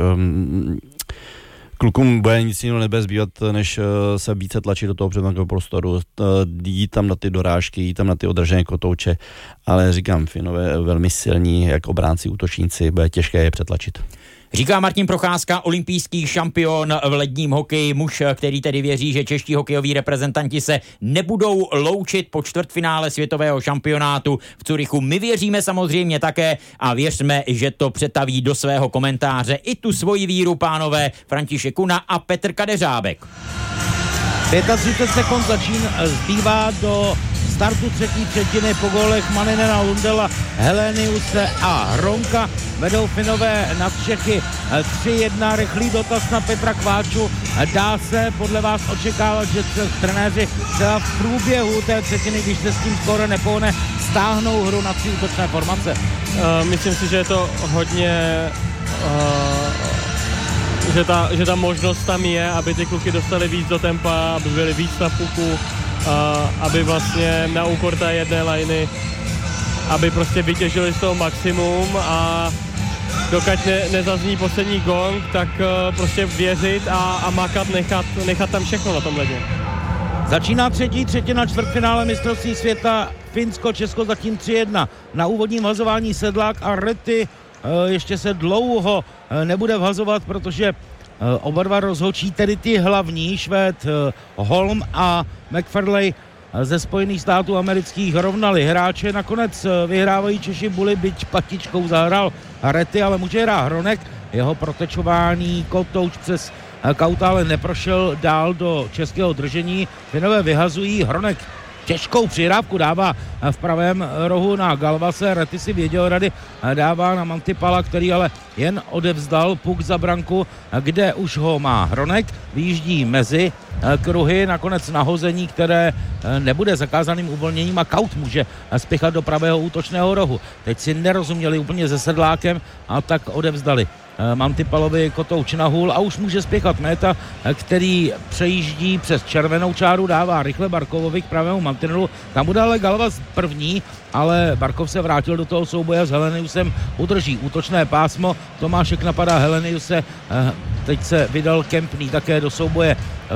E: Klukům bude nic jiného nebezbývat, než se více tlačit do toho předbankového prostoru, jít tam na ty dorážky, jít tam na ty odražené kotouče, ale říkám, Finové velmi silní, jak obránci, útočníci, bude těžké je přetlačit.
D: Říká Martin Procházka, olympijský šampion v ledním hokeji, muž, který tedy věří, že čeští hokejoví reprezentanti se nebudou loučit po čtvrtfinále světového šampionátu v Curychu. My věříme samozřejmě také a věřme, že to přetaví do svého komentáře i tu svoji víru, pánové František Kuna a Petr Kadeřábek.
A: 35 sekund zbývá do startu třetí třetiny. Po gólech Maninena, Lundela, Heleniuse a Hronka vedou Finové nad Čechy 3-1. Rychlý dotaz na Petra Kváču. Dá se podle vás očekávat, že trenéři třeba v průběhu té třetiny, když se s tím skoro nepohne, stáhnou hru na 3 útočné formace?
C: Myslím si, že je to hodně... Že ta možnost tam je, aby ty kluky dostali víc do tempa, aby byli víc na puku, aby vlastně na úkor té jedné lajny, aby prostě vytěžili z toho maximum a dokud nezazní poslední gong, tak prostě věřit a makat, nechat tam všechno na tom ledě.
A: Začíná třetí třetina čtvrtfinále mistrovství světa. Finsko, Česko zatím 3-1. Na úvodním vhazování Sedlák a Rety ještě se dlouho nebude vhazovat, protože oba dva rozhodčí, tedy ty hlavní, Švéd Holm a McFarley ze Spojených států amerických, rovnali hráče. Nakonec vyhrávají Češi, Bully, byť patičkou zahrál Rety, ale může hrát Hronek. Jeho protečování kotouč přes Kauta ale neprošel dál do českého držení. Finové vyhazují, Hronek těžkou přihrávku, dává v pravém rohu na Galvase, Rety si věděl rady, dává na Mantipala, který ale jen odevzdal puk za branku, kde už ho má Hronek, vyjíždí mezi kruhy, nakonec nahození, které nebude zakázaným uvolněním a Kaut může spěchat do pravého útočného rohu. Teď si nerozuměli úplně se Sedlákem a tak odevzdali Mantipalovi Kotouč na hůl a už může spěchat Méta, který přejíždí přes červenou čáru, dává rychle Barkovovi k pravému mantinelu, tam bude ale Galvas první, ale Barkov se vrátil do toho souboje s Heleniusem, udrží útočné pásmo, Tomášek napadá Heleniuse, teď se vydal Kempný také do souboje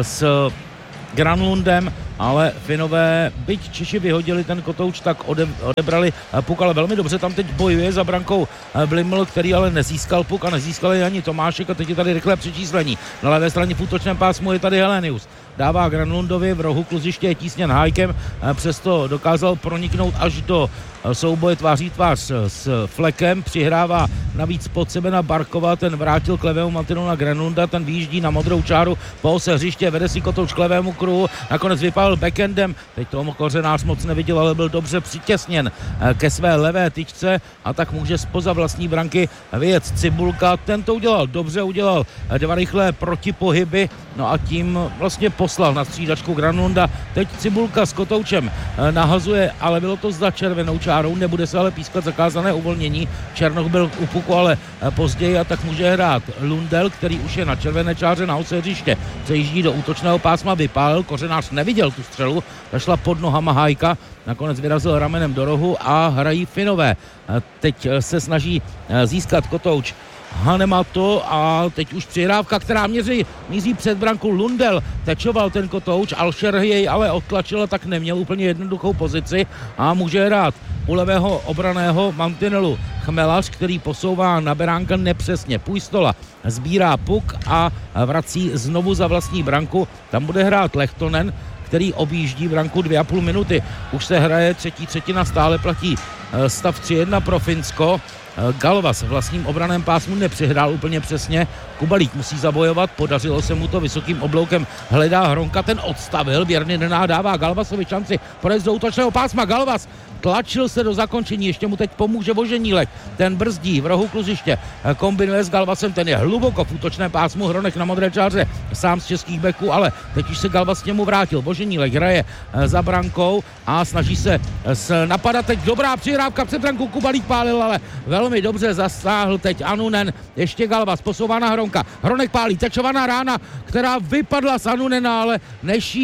A: s Granlundem, ale Finové, byť Češi vyhodili ten Kotouč, tak odebrali puk, ale velmi dobře tam teď bojuje za brankou Bliml, který ale nezískal puk a nezískal ani Tomášek a teď je tady rychlé přečíslení. Na levé straně v útočném pásmu je tady Helenius. Dává Granlundovi, v rohu kluziště je tísněn Hájkem, přesto dokázal proniknout až do souboje tváří tvář s Flekem, přihrává navíc pod sebe na Barkova, ten vrátil k levému mantinelu na Granlunda, ten vyjíždí na modrou čáru, po ose hřiště, vede si Kotouč k levému kruhu, nakonec vypálil backendem, teď toho Kořenář moc neviděl, ale byl dobře přitěsněn ke své levé tyčce a tak může zpoza vlastní branky vyjet Cibulka, ten to udělal, dobře udělal 2 rychlé protipohyby, no a tím vlastně poslal na střídačku Granlunda, teď Cibulka s Kotoučem nahazuje, ale bylo to za červenou čárou, nebude se ale pískat zakázané uvolnění, Černoch byl u puku, ale později a tak může hrát Lundell, který už je na červené čáře na ose hřiště, přejíždí do útočného pásma, vypálil, Kořenář neviděl tu střelu, ta šla pod nohama Hájka, nakonec vyrazil ramenem do rohu a hrají Finové. Teď se snaží získat Kotouč Hanemato a teď už přihrávka, která míří před branku. Lundell tečoval ten Kotouč, Alšer jej ale odtlačil, tak neměl úplně jednoduchou pozici a může hrát u levého obraného mantinelu Chmelař, který posouvá na beránka nepřesně. Pujstola sbírá puk a vrací znovu za vlastní branku. Tam bude hrát Lehtonen, který objíždí branku 2,5 minuty. Už se hraje třetí třetina, stále platí stav 3-1 pro Finsko. Galvas v vlastním obraném pásmu nepřihrál úplně přesně. Kubalík musí zabojovat, podařilo se mu to, vysokým obloukem hledá Hronka, ten odstavil, Věrný nenádává Galvasovi šanci projezd do útočného pásma. Galvas tlačil se do zakončení, ještě mu teď pomůže Voženílek, ten brzdí v rohu kluziště, kombinuje s Galvasem, ten je hluboko v útočném pásmu, Hronek na modré čáře, sám z českých beků, ale teď už se Galvas k němu vrátil. Voženílek hraje za brankou a snaží se napadat, teď dobrá přihrávka před brankou, Kubalík pálil, ale velmi dobře zasáhl teď Anunen, ještě Galvas posouvá na Hronka, Hronek pálí, tečovaná rána, která vypadla z Anunena, ale než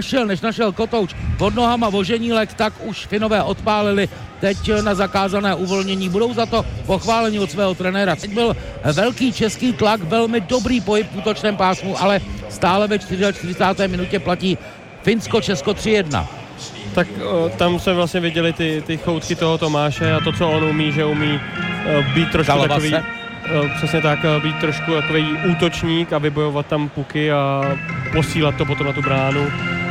A: našel Kotouč pod nohama Voženílek, tak už Finové odpálili teď na zakázané uvolnění. Budou za to pochváleni od svého trenéra. Teď byl velký český tlak, velmi dobrý pohyb v útočném pásmu, ale stále ve 44. minutě platí Finsko-Česko 3-1.
C: Tak tam jsme vlastně viděli ty choutky toho Tomáše a to, co on umí, že umí být trošku takový, přesně tak, být trošku takový útočník a vybojovat tam puky a posílat to potom na tu bránu.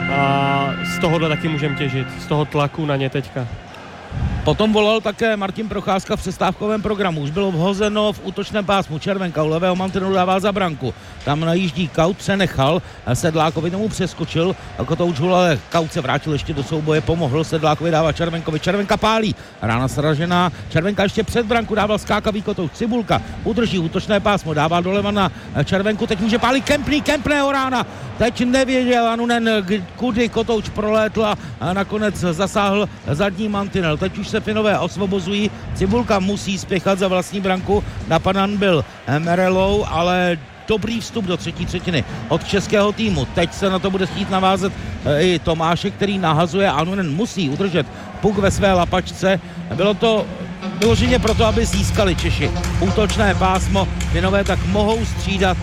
C: A z tohohle taky můžeme těžit, z toho tlaku na ně teďka.
A: Potom volal také Martin Procházka v přestávkovém programu. Už bylo vhozeno v útočném pásmu. Červenka u levého mantinelu dával za branku. Tam najíždí Kaut, přenechal Sedlákovi, tomu přeskočil. Kotouč hul, ale Kaut se vrátil ještě do souboje, pomohl Sedlákovi, dává Červenkovi. Červenka pálí, rána sražená. Červenka ještě před branku dával skákavý Kotouč. Cibulka udrží útočné pásmo, dává doleva na Červenku. Teď může pálit Kempného rána. Teď nevěděl Anunen, kudy Kotouč prolétl a nakonec zasáhl zadní mantinel. Teď už se Finové osvobozují. Cibulka musí spěchat za vlastní branku. Napadan byl Merelou, ale dobrý vstup do třetí třetiny od českého týmu. Teď se na to bude chtít navázat i Tomášek, který nahazuje. Anunen musí udržet puk ve své lapačce. Bylo to vyloženě proto, aby získali Češi útočné pásmo. Finové tak mohou střídat.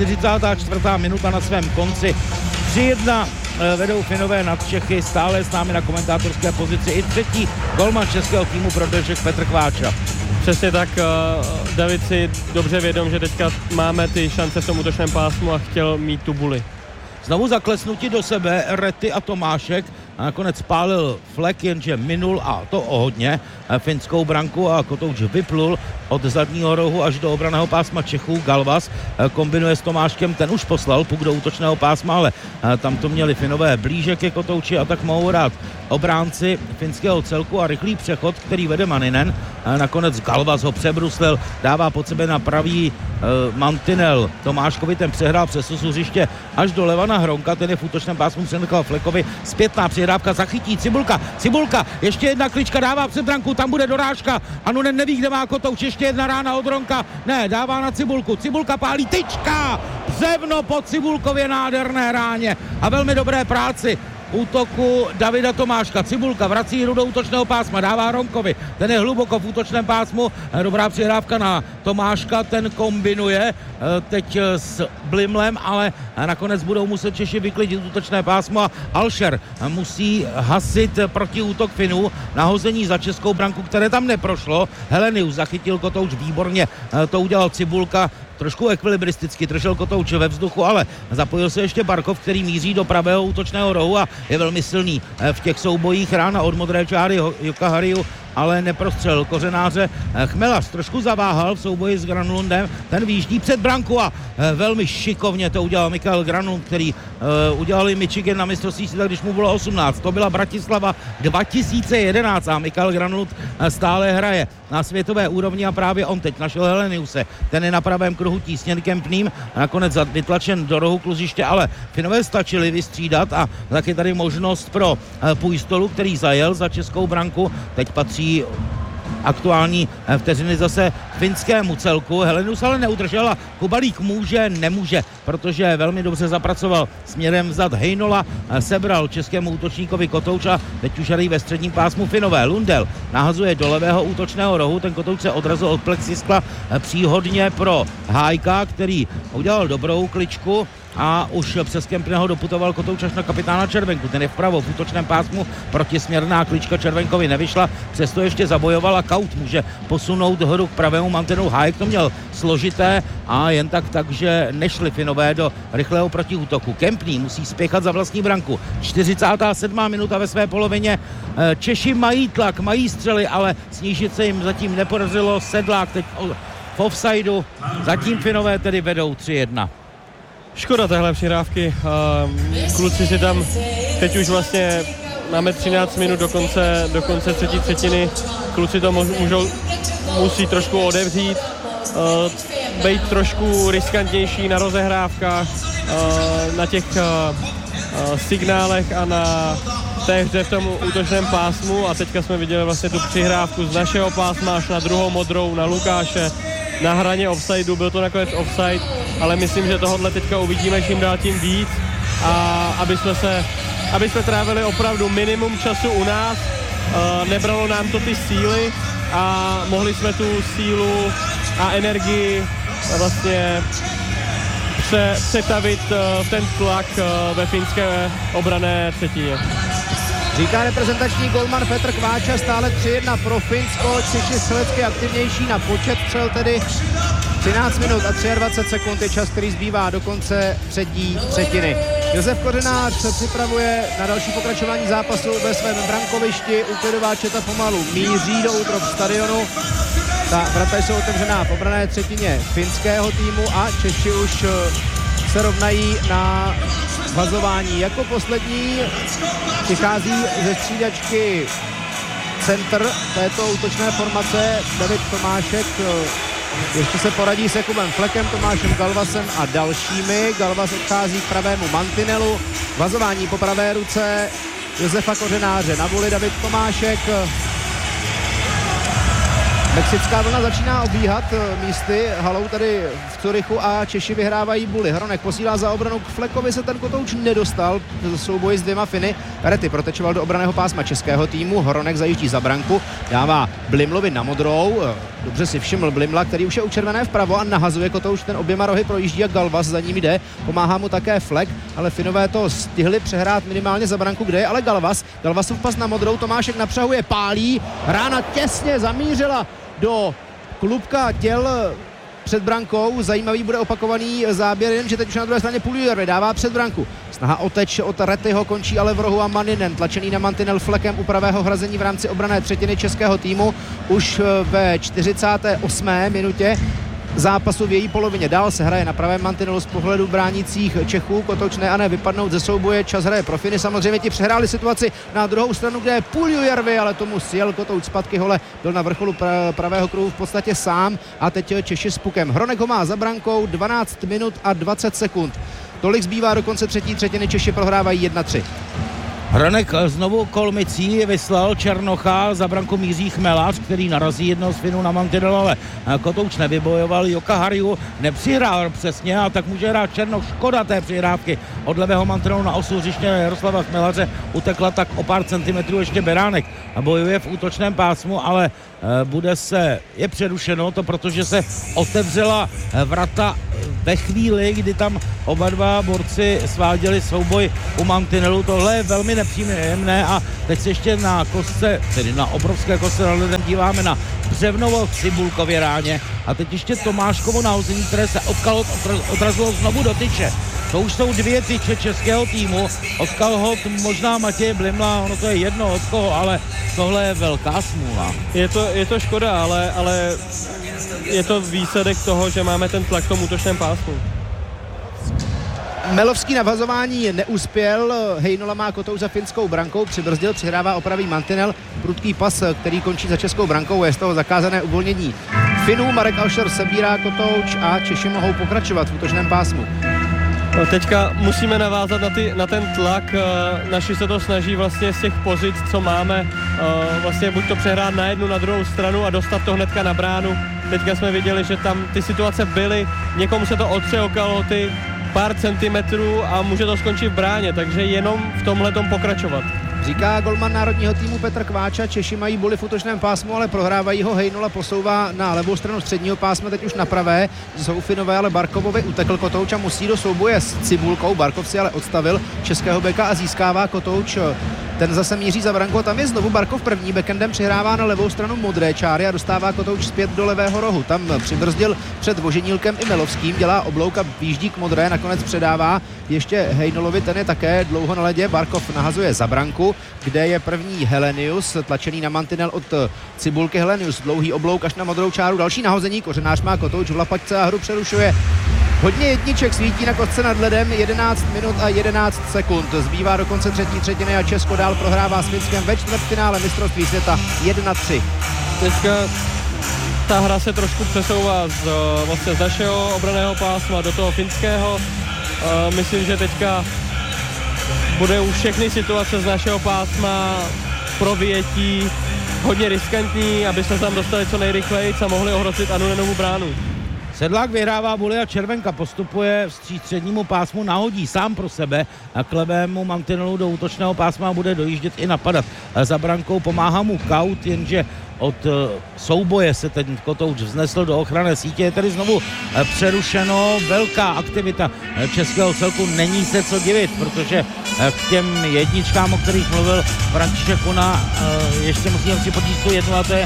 A: 44. minuta na svém konci. 3-1 vedou Finové nad Čechy, stále s námi na komentátorské pozici i třetí golman českého týmu pro dnešek Petr Kváča.
C: Přesně tak, David si dobře vědom, že teďka máme ty šance v tom útočném pásmu a chtěl mít tu buli.
A: Znovu zaklesnutí do sebe Rety a Tomášek, a nakonec pálil Flek, jenže minul a to o hodně finskou branku a Kotouč vyplul od zadního rohu až do obranného pásma Čechů. Galvas kombinuje s Tomáškem, ten už poslal puk do útočného pásma, ale tam to měli Finové blíže ke Kotouči a tak mohou hrát obránci finského celku a rychlý přechod, který vede Maninen. Nakonec Galvas ho přebruslil, dává pod sebe na pravý mantinel Tomáškovi, ten přehrál přes hřiště až do Levana Hronka, ten je v útočném pásmu přenechal Flekovi, zpětná přihrávka, zachytí Cibulka, ještě jedna klička dává před branku, tam bude dorážka, Anunen neví, kde má Kotouč, ještě jedna rána od Hronka, ne, dává na Cibulka pálí, tyčka, břevno po Cibulkově, nádherné ráně a velmi dobré práci útoku Davida Tomáška. Cibulka vrací hru do útočného pásma, dává Hronkovi, ten je hluboko v útočném pásmu, dobrá přihrávka na Tomáška, ten kombinuje teď s Blimlem, ale nakonec budou muset Češi vyklidit útočné pásmo a Alšer musí hasit protiútok Finů, nahození za českou branku, které tam neprošlo. Helenius zachytil Kotouč výborně, to udělal Cibulka, trošku ekvilibristicky držel Kotouč ve vzduchu, ale zapojil se ještě Barkov, který míří do pravého útočného rohu a je velmi silný v těch soubojích. Rána od modré čáry Jukka Harju, ale neprostřelil Kořenáře. Chmelař trošku zaváhal v souboji s Granlundem, ten výjíždí před branku a velmi šikovně to udělal Mikael Granlund, který udělali Michigan na mistrovství světa, když mu bylo 18. To byla Bratislava 2011 a Mikael Granlund stále hraje na světové úrovni a právě on teď našel Heleniuse. Ten je na pravém kruhu tísněn Kempným, nakonec vytlačen do rohu kluziště, ale Finové stačili vystřídat a tak je tady možnost pro Puistolu, který zajel za českou branku. Teď patří aktuální vteřiny zase finskému celku. Helenius ale neudržel a Kubalík nemůže, protože velmi dobře zapracoval směrem vzad Heinola, sebral českému útočníkovi Kotouč a teď už hrají ve středním pásmu Finové. Lundell nahazuje do levého útočného rohu, ten Kotouč se odrazil od plexiskla příhodně pro Hájka, který udělal dobrou kličku a už přes Kempného doputoval Kotouč až na kapitána Červenku. Ten je vpravo v útočném pásmu, protisměrná klička Červenkovi nevyšla, přesto ještě zabojoval a Kaut může posunout hru k pravému mantenu. Hájek to měl složité a jen takže nešli Finové do rychlého protiútoku. Kempný musí spěchat za vlastní branku. 47. minuta ve své polovině. Češi mají tlak, mají střely, ale snížit se jim zatím nepodařilo. Sedlák teď v offsideu, zatím Finové tedy vedou 3-1.
C: Škoda téhle přihrávky. Kluci si tam teď už vlastně máme 13 minut do konce třetí třetiny. Kluci to musí trošku odevřít, být trošku riskantnější na rozehrávkách, na těch signálech a na té hře v tom útočném pásmu. A teďka jsme viděli vlastně tu přihrávku z našeho pásma až na druhou modrou na Lukáše. Na hraně offsideu, byl to nakonec offside, ale myslím, že tohle teďka uvidíme čím dál tím víc a aby jsme trávili opravdu minimum času u nás, nebralo nám to ty síly a mohli jsme tu sílu a energii vlastně přetavit ten tlak ve finské obranné třetině.
B: Říká reprezentační golman Petr Kváča, stále 3-1 pro Finsko, Češi střelecky aktivnější na počet střel, tedy 13 minut a 23 sekund je čas, který zbývá do konce třetí třetiny. Josef Kořenář se připravuje na další pokračování zápasu ve svém brankovišti, úklidová četa pomalu míří do útrop stadionu. Ta vrata jsou otevřená v obranné třetině finského týmu a Češi už se rovnají na vazování. Jako poslední přichází ze střídačky centr této útočné formace David Tomášek. Ještě se poradí s Jakubem Flekem, Tomášem Galvasem a dalšími. Galvas odchází k pravému mantinelu. Vazování po pravé ruce Josefa Kořenáře. Na vůli David Tomášek. Mexická vlna začíná obíhat místy halou tady v Curychu a Češi vyhrávají buly. Hronek posílá za obranu, k Flekovi se ten Kotouč nedostal v souboji s dvěma Finy. Rety protečoval do obranného pásma českého týmu, Hronek zajíždí za branku, dává Blimlovi na modrou, dobře si všiml Blimla, který už je u červené vpravo a nahazuje Kotouč, ten oběma rohy projíždí a Galvas za ním jde, pomáhá mu také Flek, ale Finové to stihli přehrát minimálně za branku, kde je ale Galvasův pas na modrou, Tomášek napřahuje, pálí, rána těsně zamířila do klubka těl před brankou. Zajímavý bude opakovaný záběr, jenže teď už na druhé straně Puljujärvi dává před branku. Snaha o teč od Rettyho končí ale v rohu a Manninen tlačený na mantinel flekem u pravého hrazení v rámci obranné třetiny českého týmu už ve 48. minutě zápasu v její polovině. Dál se hraje na pravém mantinelu z pohledu bránících Čechů. Kotouč ne a ne vypadnout ze souboje. Čas hraje pro Finy. Samozřejmě ti přehráli situaci na druhou stranu, kde je Puljujärvi, ale tomu sjel Kotouč zpátky hole. Byl na vrcholu pravého kruhu v podstatě sám a teď Češi s pukem. Hronek ho má za brankou 12 minut a 20 sekund. Tolik zbývá do konce třetí třetiny. Češi prohrávají 1-3.
A: Hronek znovu kolmicí vyslal Černocha, za branku míří Chmelař, který narazí jednoho z Finů na mantinel, ale Kotouč nevybojoval. Joka Harju nepřihrál přesně a tak může hrát Černoch. Škoda té přihrávky od levého mantinelu na osu hřiště Jaroslava Chmelaře. Utekla tak o pár centimetrů ještě Beránek a bojuje v útočném pásmu, ale je přerušeno to, protože se otevřela vrata ve chvíli, kdy tam oba dva borci sváděli souboj u mantinelu. Tohle je velmi nepříjemné a teď se ještě na kostce, tedy na obrovské kostce nad ledem díváme na Břevnovo-Cibulkově ráně a teď ještě Tomáškovo nahození, které se od kalhot odrazilo znovu do tyče. To už jsou 2 tyče českého týmu, od kalhot možná Matěj Blimla, ono to je jedno od koho, ale tohle je velká smůla.
C: Je to škoda, ale je to výsledek toho, že máme ten tlak v tom útočném pásmu.
B: Melovský na vhazování neuspěl, Heinola má Kotouč za finskou brankou, přibrzdil, přihrává opravý mantinel, prudký pas, který končí za českou brankou, je z toho zakázané uvolnění Finů. Marek Alšer sebírá Kotouč a Češi mohou pokračovat v útočném pásmu.
C: Teďka musíme navázat na ten tlak, naši se to snaží vlastně z těch pozic, co máme, vlastně buď to přehrát na jednu, na druhou stranu a dostat to hnedka na bránu. Teďka jsme viděli, že tam ty situace byly, někomu se to otře o kalhoty, pár centimetrů a může to skončit v bráně, takže jenom v tomhletom pokračovat.
B: Říká golman národního týmu Petr Kváča, Češi mají boli v útočném pásmu, ale prohrávají ho. Hejnola posouvá na levou stranu středního pásma, teď už na pravé. Jsou Finové, ale Barkovovi utekl Kotouč a musí do souboje s Cibulkou. Barkov si ale odstavil českého beka a získává Kotouč. Ten zase míří za branku, tam je znovu Barkov první, backendem přihrává na levou stranu modré čáry a dostává Kotouč zpět do levého rohu. Tam přibrzdil před Voženílkem i Melovským, dělá oblouk a výjíždí k modré, nakonec předává ještě Hejnolovi, ten je také dlouho na ledě. Barkov nahazuje za branku, kde je první Helenius, tlačený na mantinel od Cibulky. Helenius, dlouhý oblouk až na modrou čáru, další nahození, Kořenář má Kotouč v lapačce a hru přerušuje. Hodně jedniček svítí na kostce nad ledem, 11 minut a 11 sekund. Zbývá do konce třetí třetiny a Česko dál prohrává s Finskem ve čtvrtfinále mistrovství světa 1-3.
C: Teďka ta hra se trošku přesouvá vlastně z našeho obranného pásma do toho finského. Myslím, že teďka bude už všechny situace z našeho pásma pro vyjetí hodně riskantní, aby se tam dostali co nejrychleji a mohli ohrozit Annunenovu bránu.
A: Sedlák vyhrává boli a Červenka postupuje vstříc střednímu pásmu, nahodí sám pro sebe a k levému mantinelu do útočného pásma a bude dojíždět i napadat. Za brankou pomáhá mu Kaut, jenže od souboje se ten Kotouč vznesl do ochranné sítě. Je tedy znovu přerušeno, velká aktivita českého celku, není se co divit, protože k těm jedničkám, o kterých mluvil František Kuna, ještě musíme připočíst tu jednu a to je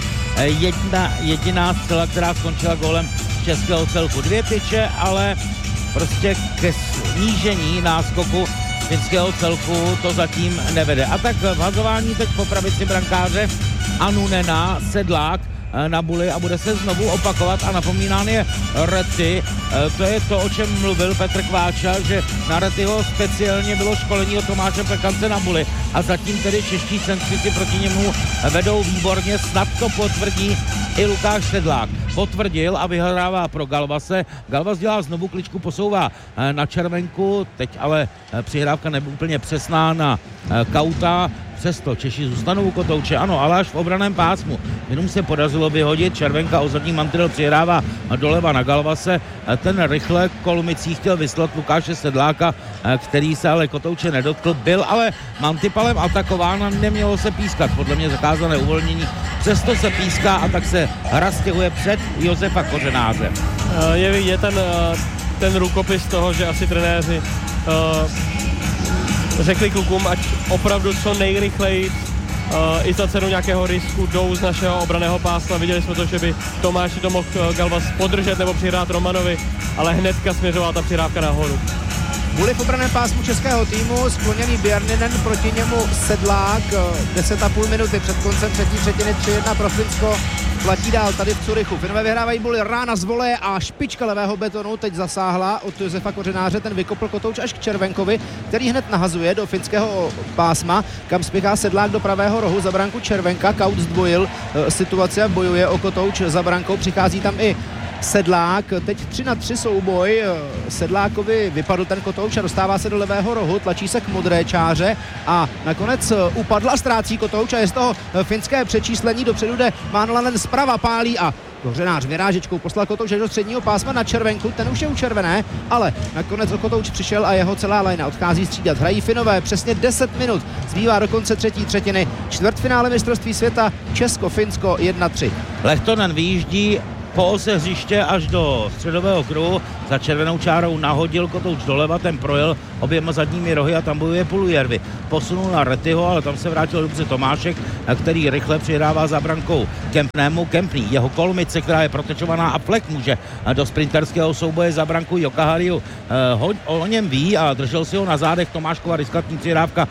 A: jediná střela, která skončila gólem českého celku. 2 tyče, ale prostě ke snížení náskoku finského celku to zatím nevede. A tak v hazování teď po pravici brankáře Annunena Sedlák na buli a bude se znovu opakovat a napomínán je Retty. To je to, o čem mluvil Petr Kváča, že na Rettyho speciálně bylo školení od Tomáše Pekance na buli a zatím tedy čeští centřici proti němu vedou výborně, snad to potvrdí i Lukáš Sedlák. Potvrdil a vyhrává pro Galvase. Galvas dělá znovu kličku, posouvá na Červenku, teď ale přihrávka nebyla úplně přesná na Kauta. Přesto Češi zůstanou u Kotouče, ano, ale až v obraném pásmu. Jenom se podařilo vyhodit, Červenka o zadní mantinel přihrává doleva na Galvase. Ten rychle kolmicí chtěl vyslat Lukáše Sedláka, který se ale Kotouče nedotkl. Byl ale Mantipalem atakován a nemělo se pískat. Podle mě zakázané uvolnění. Přesto se píská a tak se hra stěhuje před Josefa Kořenáře.
C: Je ten rukopis toho, že asi trenéři řekli klukům, ať opravdu co nejrychleji i za cenu nějakého risku jdou z našeho obranného pásma. Viděli jsme to, že by Tomáši to mohl Galvas podržet nebo přihrát Romanovi, ale hnedka směřovala ta přihrávka nahoru.
B: Kvůli v obraném pásmu českého týmu skloněný Bjarninen, proti němu Sedlák, 10,5 minuty před koncem třetí třetiny, 3-1 pro Finsko. Platí dál tady v Curychu. Finové vyhrávají buly rána z voleje a špička levého betonu teď zasáhla od Josefa Kořenáře, ten vykopl kotouč až k Červenkovi, který hned nahazuje do finského pásma, kam spěchá Sedlák do pravého rohu za branku Červenka. Kaut zdvojil situaci a bojuje o kotouč za brankou, přichází tam i Sedlák, teď 3-3 souboj, Sedlákovi vypadl ten kotouč a dostává se do levého rohu, tlačí se k modré čáře a nakonec upadl a ztrácí kotouč a je z toho finské přečíslení, dopředu jde Manlanen zprava, pálí a Kořenář vyrážečkou poslal kotouč do středního pásma na Červenku, ten už je u červené, ale nakonec o kotouč přišel a jeho celá lajna odchází střídat. Hrají Finové přesně 10 minut, zbývá do konce třetí třetiny, čtvrtfinále mistrovství světa Česko-Finsko 1-3.
A: Lehtonen vyjíždí po ose hřiště až do středového kruhu, za červenou čárou nahodil kotouč doleva, ten projel oběma zadními rohy a tam bojuje Pulujärvi. Posunul na Rettyho, ale tam se vrátil dobře Tomášek, který rychle přihrává za brankou Kempnému. Kempný, jeho kolmice, která je protečovaná a Flek může do sprinterského souboje za branku Jokahariu. O něm ví a držel si ho na zádech. Tomáškova riskantní přihrávka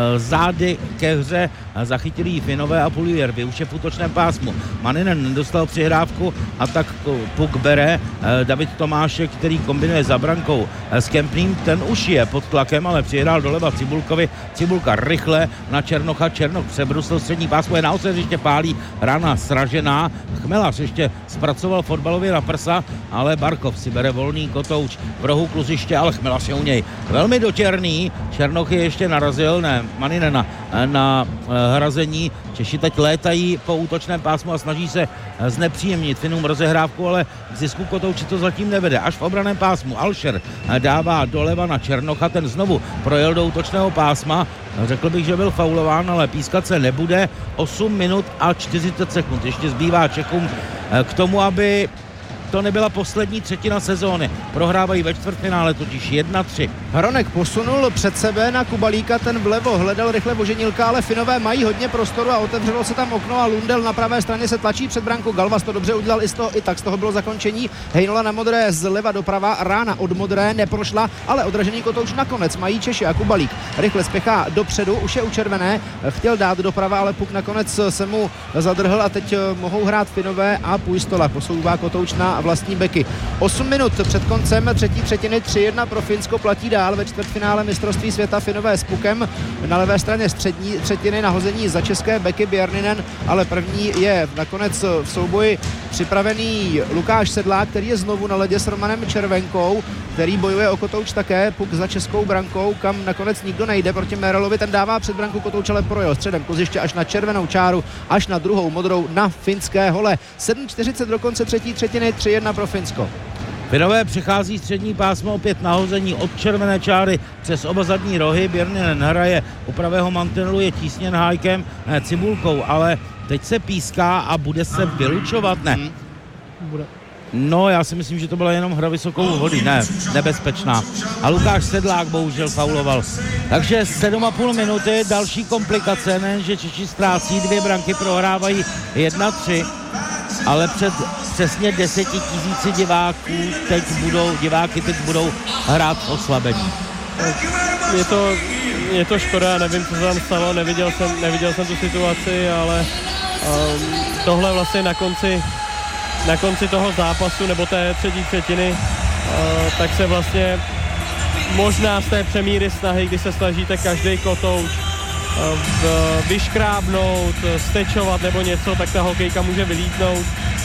A: zády ke hře, zachytili ji Finové a Pulujärvi už je v útočném pásmu. Maninen nedostal přihrávku a tak puk bere David Tomášek, který kombinuje za brankou s Kempným, ten už je pod tlakem, ale přihrál doleva Cibulkovi, Cibulka rychle na Černocha, Černoch přebrusil střední pásmo, je na ose hřiště, pálí, rána sražená, Chmelař ještě zpracoval fotbalově na prsa, ale Barkov si bere volný kotouč v rohu kluziště, ale Chmelař je u něj velmi dotěrný, Černoch je ještě narazil, ne, Maninena na hrazení, Češi teď létají po útočném pásmu a snaží se znepříjemnit Finům rozehrávku, ale k zisku kotouči to zatím nevede. Až v obraném pásmu Alšer dává doleva na Černocha, ten znovu projel do útočného pásma. Řekl bych, že byl faulován, ale pískat se nebude. 8 minut a 40 sekund. Ještě zbývá Čechům k tomu, aby to nebyla poslední třetina sezóny. Prohrávají ve čtvrtfinále totiž 1-3.
B: Hronek posunul před sebe na Kubalíka, ten vlevo hledal rychle Voženilka, ale Finové mají hodně prostoru a otevřelo se tam okno a Lundell na pravé straně se tlačí před branku. Galvas to dobře udělal, i tak z toho bylo zakončení. Hejnola na modré zleva doprava, rána od modré neprošla, ale odražený kotouč nakonec mají Češi a Kubalík rychle spěchá dopředu, už je u červené, chtěl dát doprava, ale puk nakonec se mu zadrhl a teď mohou hrát Finové a Puistola posouvá kotouč na vlastní beky. 8 minut před koncem třetí třetiny, 3-1 pro Finsko, platí dál ve čtvrtfinále mistrovství světa Finové s pukem na levé straně střední třetiny, nahození za české beky Bjarninen, ale první je nakonec v souboji připravený Lukáš Sedlák, který je znovu na ledě s Romanem Červenkou, který bojuje o kotouč také, puk za českou brankou, kam nakonec nikdo nejde proti Merelovi, ten dává před branku kotouč, ale projel středem kluziště až na červenou čáru, až na druhou modrou na finské hole. 7:40 do konce třetí třetiny, 3-1 pro Finsko.
A: Finové přichází střední pásmo, opět nahození od červené čáry přes oba zadní rohy. Bjarninen hraje u pravého mantinelu, je tísněn Hájkem, Cibulkou, ale teď se píská a bude se vylučovat, ne? No, já si myslím, že to byla jenom hra vysokou vody, ne, nebezpečná. A Lukáš Sedlák bohužel fauloval. Takže 7,5 minuty, další komplikace, nejenže Češi ztrácí 2 branky, prohrávají 1-3, ale před přesně 10 000 diváky teď budou hrát v oslabení.
C: Je to škoda, nevím, co se tam stalo, neviděl jsem tu situaci, ale tohle vlastně na konci toho zápasu nebo té třetí třetiny, tak se vlastně možná z té přemíry snahy, kdy se snažíte každý kotouč vyškrábnout, stečovat nebo něco, tak ta hokejka může vylítnout.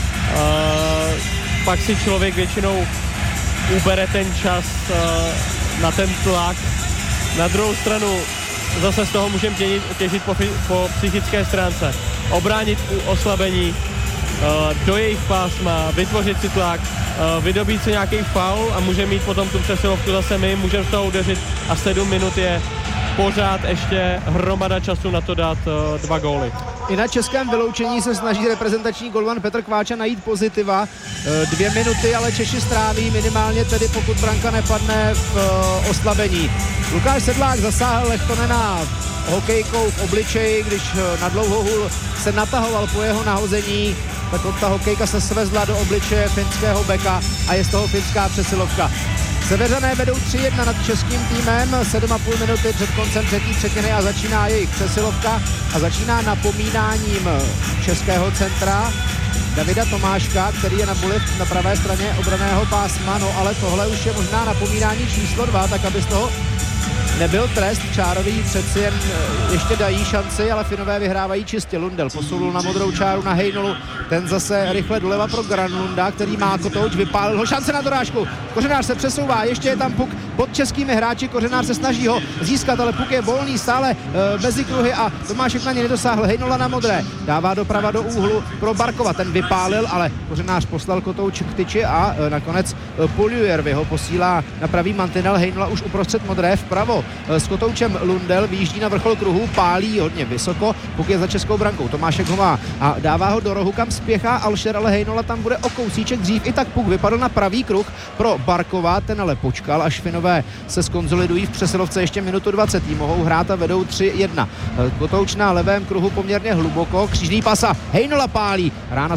C: Pak si člověk většinou ubere ten čas na ten tlak. Na druhou stranu zase z toho můžeme těžit po psychické stránce. Obránit oslabení do jejich pásma, vytvořit si tlak, vydobít si nějaký faul a může mít potom tu přesilovku zase my, můžeme z toho udeřit a 7 minut je pořád ještě hromada času na to dát 2 góly.
B: I na českém vyloučení se snaží reprezentační golman Petr Kváča najít pozitiva. 2 minuty, ale Češi stráví minimálně tedy, pokud branka nepadne v oslabení. Lukáš Sedlák zasáhl Lehtonena hokejkou v obličeji, když na dlouhou hůl se natahoval po jeho nahození, tak ta hokejka se svezla do obličeje finského beka a je z toho finská přesilovka. Seveřané vedou 3-1 nad českým týmem, 7,5 minuty před koncem třetí třetiny a začíná jejich přesilovka a začíná napomínáním českého centra Davida Tomáška, který je na buli na pravé straně obranného pásma, no ale tohle už je možná napomínání číslo 2, tak aby z toho nebyl trest. Čároví přeci jen ještě dají šanci, ale Finové vyhrávají čistě. Lundell posunul na modrou čáru na Hejnolu, ten zase rychle doleva pro Granlunda, který má Kotouč, vypálil ho, šance na dorážku. Kořenář se přesouvá, ještě je tam puk pod českými hráči, Kořenář se snaží ho získat, ale puk je volný stále mezi kruhy a Tomášek na ně nedosáhl. Hejnola na modré, dává doprava do úhlu pro Barkova, ten vypálil, ale Kořenář poslal Kotouč k tyči a nakonec Poilievre ho posílá na pravý mantinel. Hejnola už uprostřed modré vpravo s Kotoučem. Lundell vyjíždí na vrchol kruhu, pálí hodně vysoko, puk je za českou brankou, Tomášek ho má a dává ho do rohu, kam spěchá Alšer, ale Hejnola tam bude o kousíček dřív. I tak puk vypadl na pravý kruh pro Barkova, ten ale počkal, až Finové se skonsolidují v přesilovce ještě minutu 20. Mohou hrát a vedou 3-1. Kotouč na levém kruhu poměrně hluboko, křížný pasa, Hejnola pálí, rána